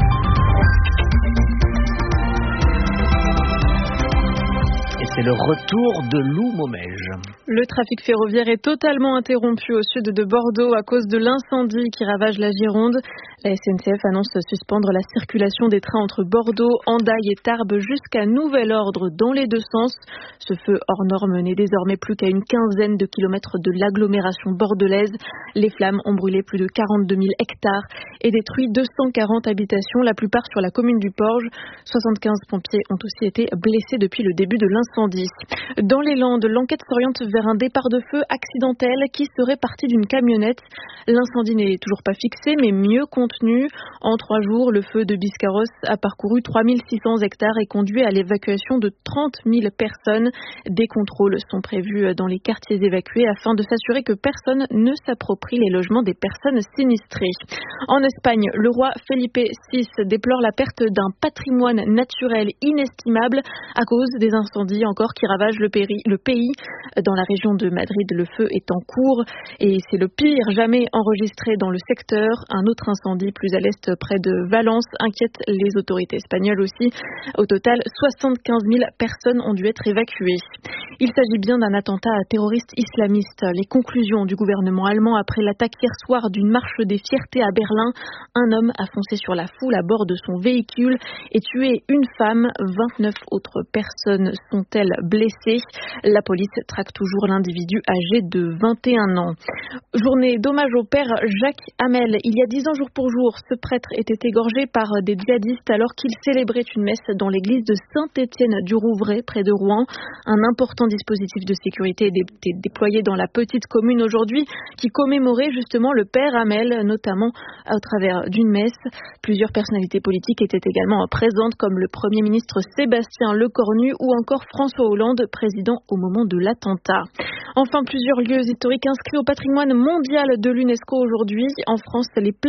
C'est le retour de Lou Momège. Le trafic ferroviaire est totalement interrompu au sud de Bordeaux à cause de l'incendie qui ravage la Gironde. La S N C F annonce suspendre la circulation des trains entre Bordeaux, Hendaye et Tarbes jusqu'à nouvel ordre dans les deux sens. Ce feu hors norme n'est désormais plus qu'à une quinzaine de kilomètres de l'agglomération bordelaise. Les flammes ont brûlé plus de quarante-deux mille hectares et détruit deux cent quarante habitations, la plupart sur la commune du Porge. soixante-quinze pompiers ont aussi été blessés depuis le début de l'incendie. Dans les Landes, l'enquête s'oriente vers un départ de feu accidentel qui serait parti d'une camionnette. L'incendie n'est toujours pas fixé, mais mieux contenu. En trois jours, le feu de Biscarrosse a parcouru trois mille six cents hectares et conduit à l'évacuation de trente mille personnes. Des contrôles sont prévus dans les quartiers évacués afin de s'assurer que personne ne s'approprie les logements des personnes sinistrées. En Espagne, le roi Felipe six déplore la perte d'un patrimoine naturel inestimable à cause des incendies encore qui ravagent le, péri- le pays. Dans la région de Madrid, le feu est en cours et c'est le pire jamais enregistré dans le secteur. Un autre incendie plus à l'est près de Valence inquiète les autorités espagnoles aussi. Au total, soixante-quinze mille personnes ont dû être évacuées. Il s'agit bien d'un attentat terroriste islamiste. Les conclusions du gouvernement allemand après l'attaque hier soir d'une marche des fiertés à Berlin. Un homme a foncé sur la foule à bord de son véhicule et tué une femme. vingt-neuf autres personnes sont-elles blessées. La police traque toujours l'individu âgé de vingt et un ans. Journée d'hommage au père Jacques Hamel. Il y a dix ans jour pour jour, ce prêtre était égorgé par des djihadistes alors qu'il célébrait une messe dans l'église de Saint-Étienne du Rouvray près de Rouen. Un important dispositif de sécurité est déployé dans la petite commune aujourd'hui qui commémorait justement le père Hamel, notamment au travers d'une messe. Plusieurs personnalités politiques étaient également présentes comme le Premier ministre Sébastien Lecornu ou encore François Hollande, président au moment de l'attentat. Enfin, plusieurs lieux historiques inscrits au patrimoine mondial de l'UNESCO aujourd'hui. En France, les plages du département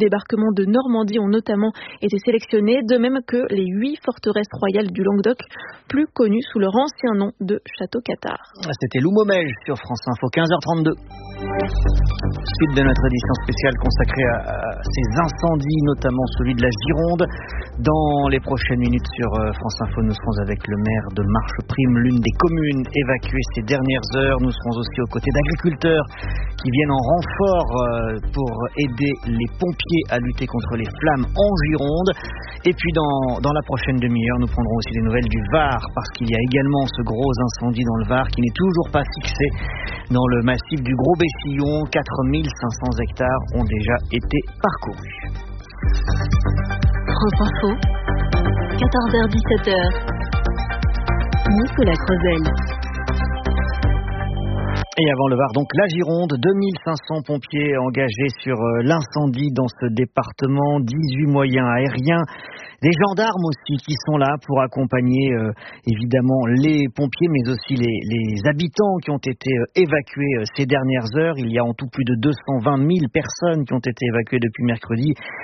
débarquements de Normandie ont notamment été sélectionnés, de même que les huit forteresses royales du Languedoc, plus connues sous leur ancien nom de Château Cathare. C'était Lou Momège sur France Info, quinze heures trente-deux. Suite de notre édition spéciale consacrée à, à ces incendies, notamment celui de la Gironde. Dans les prochaines minutes sur France Info, nous serons avec le maire de Marcheprime, l'une des communes évacuées ces dernières heures. Nous serons aussi aux côtés d'agriculteurs qui viennent en renfort pour aider les pompiers à lutter contre les flammes en Gironde. Et puis dans, dans la prochaine demi-heure, nous prendrons aussi des nouvelles du Var, parce qu'il y a également ce gros incendie dans le Var qui n'est toujours pas fixé dans le massif du Gros Bessillon. quatre mille cinq cents hectares ont déjà été parcourus. France Info, quatorze heures dix-sept heures. Nicolas Creusel. Et avant le Var, donc la Gironde, deux mille cinq cents pompiers engagés sur l'incendie dans ce département, dix-huit moyens aériens, des gendarmes aussi qui sont là pour accompagner euh, évidemment les pompiers, mais aussi les, les habitants qui ont été euh, évacués euh, ces dernières heures. Il y a en tout plus de deux cent vingt mille personnes qui ont été évacuées depuis mercredi.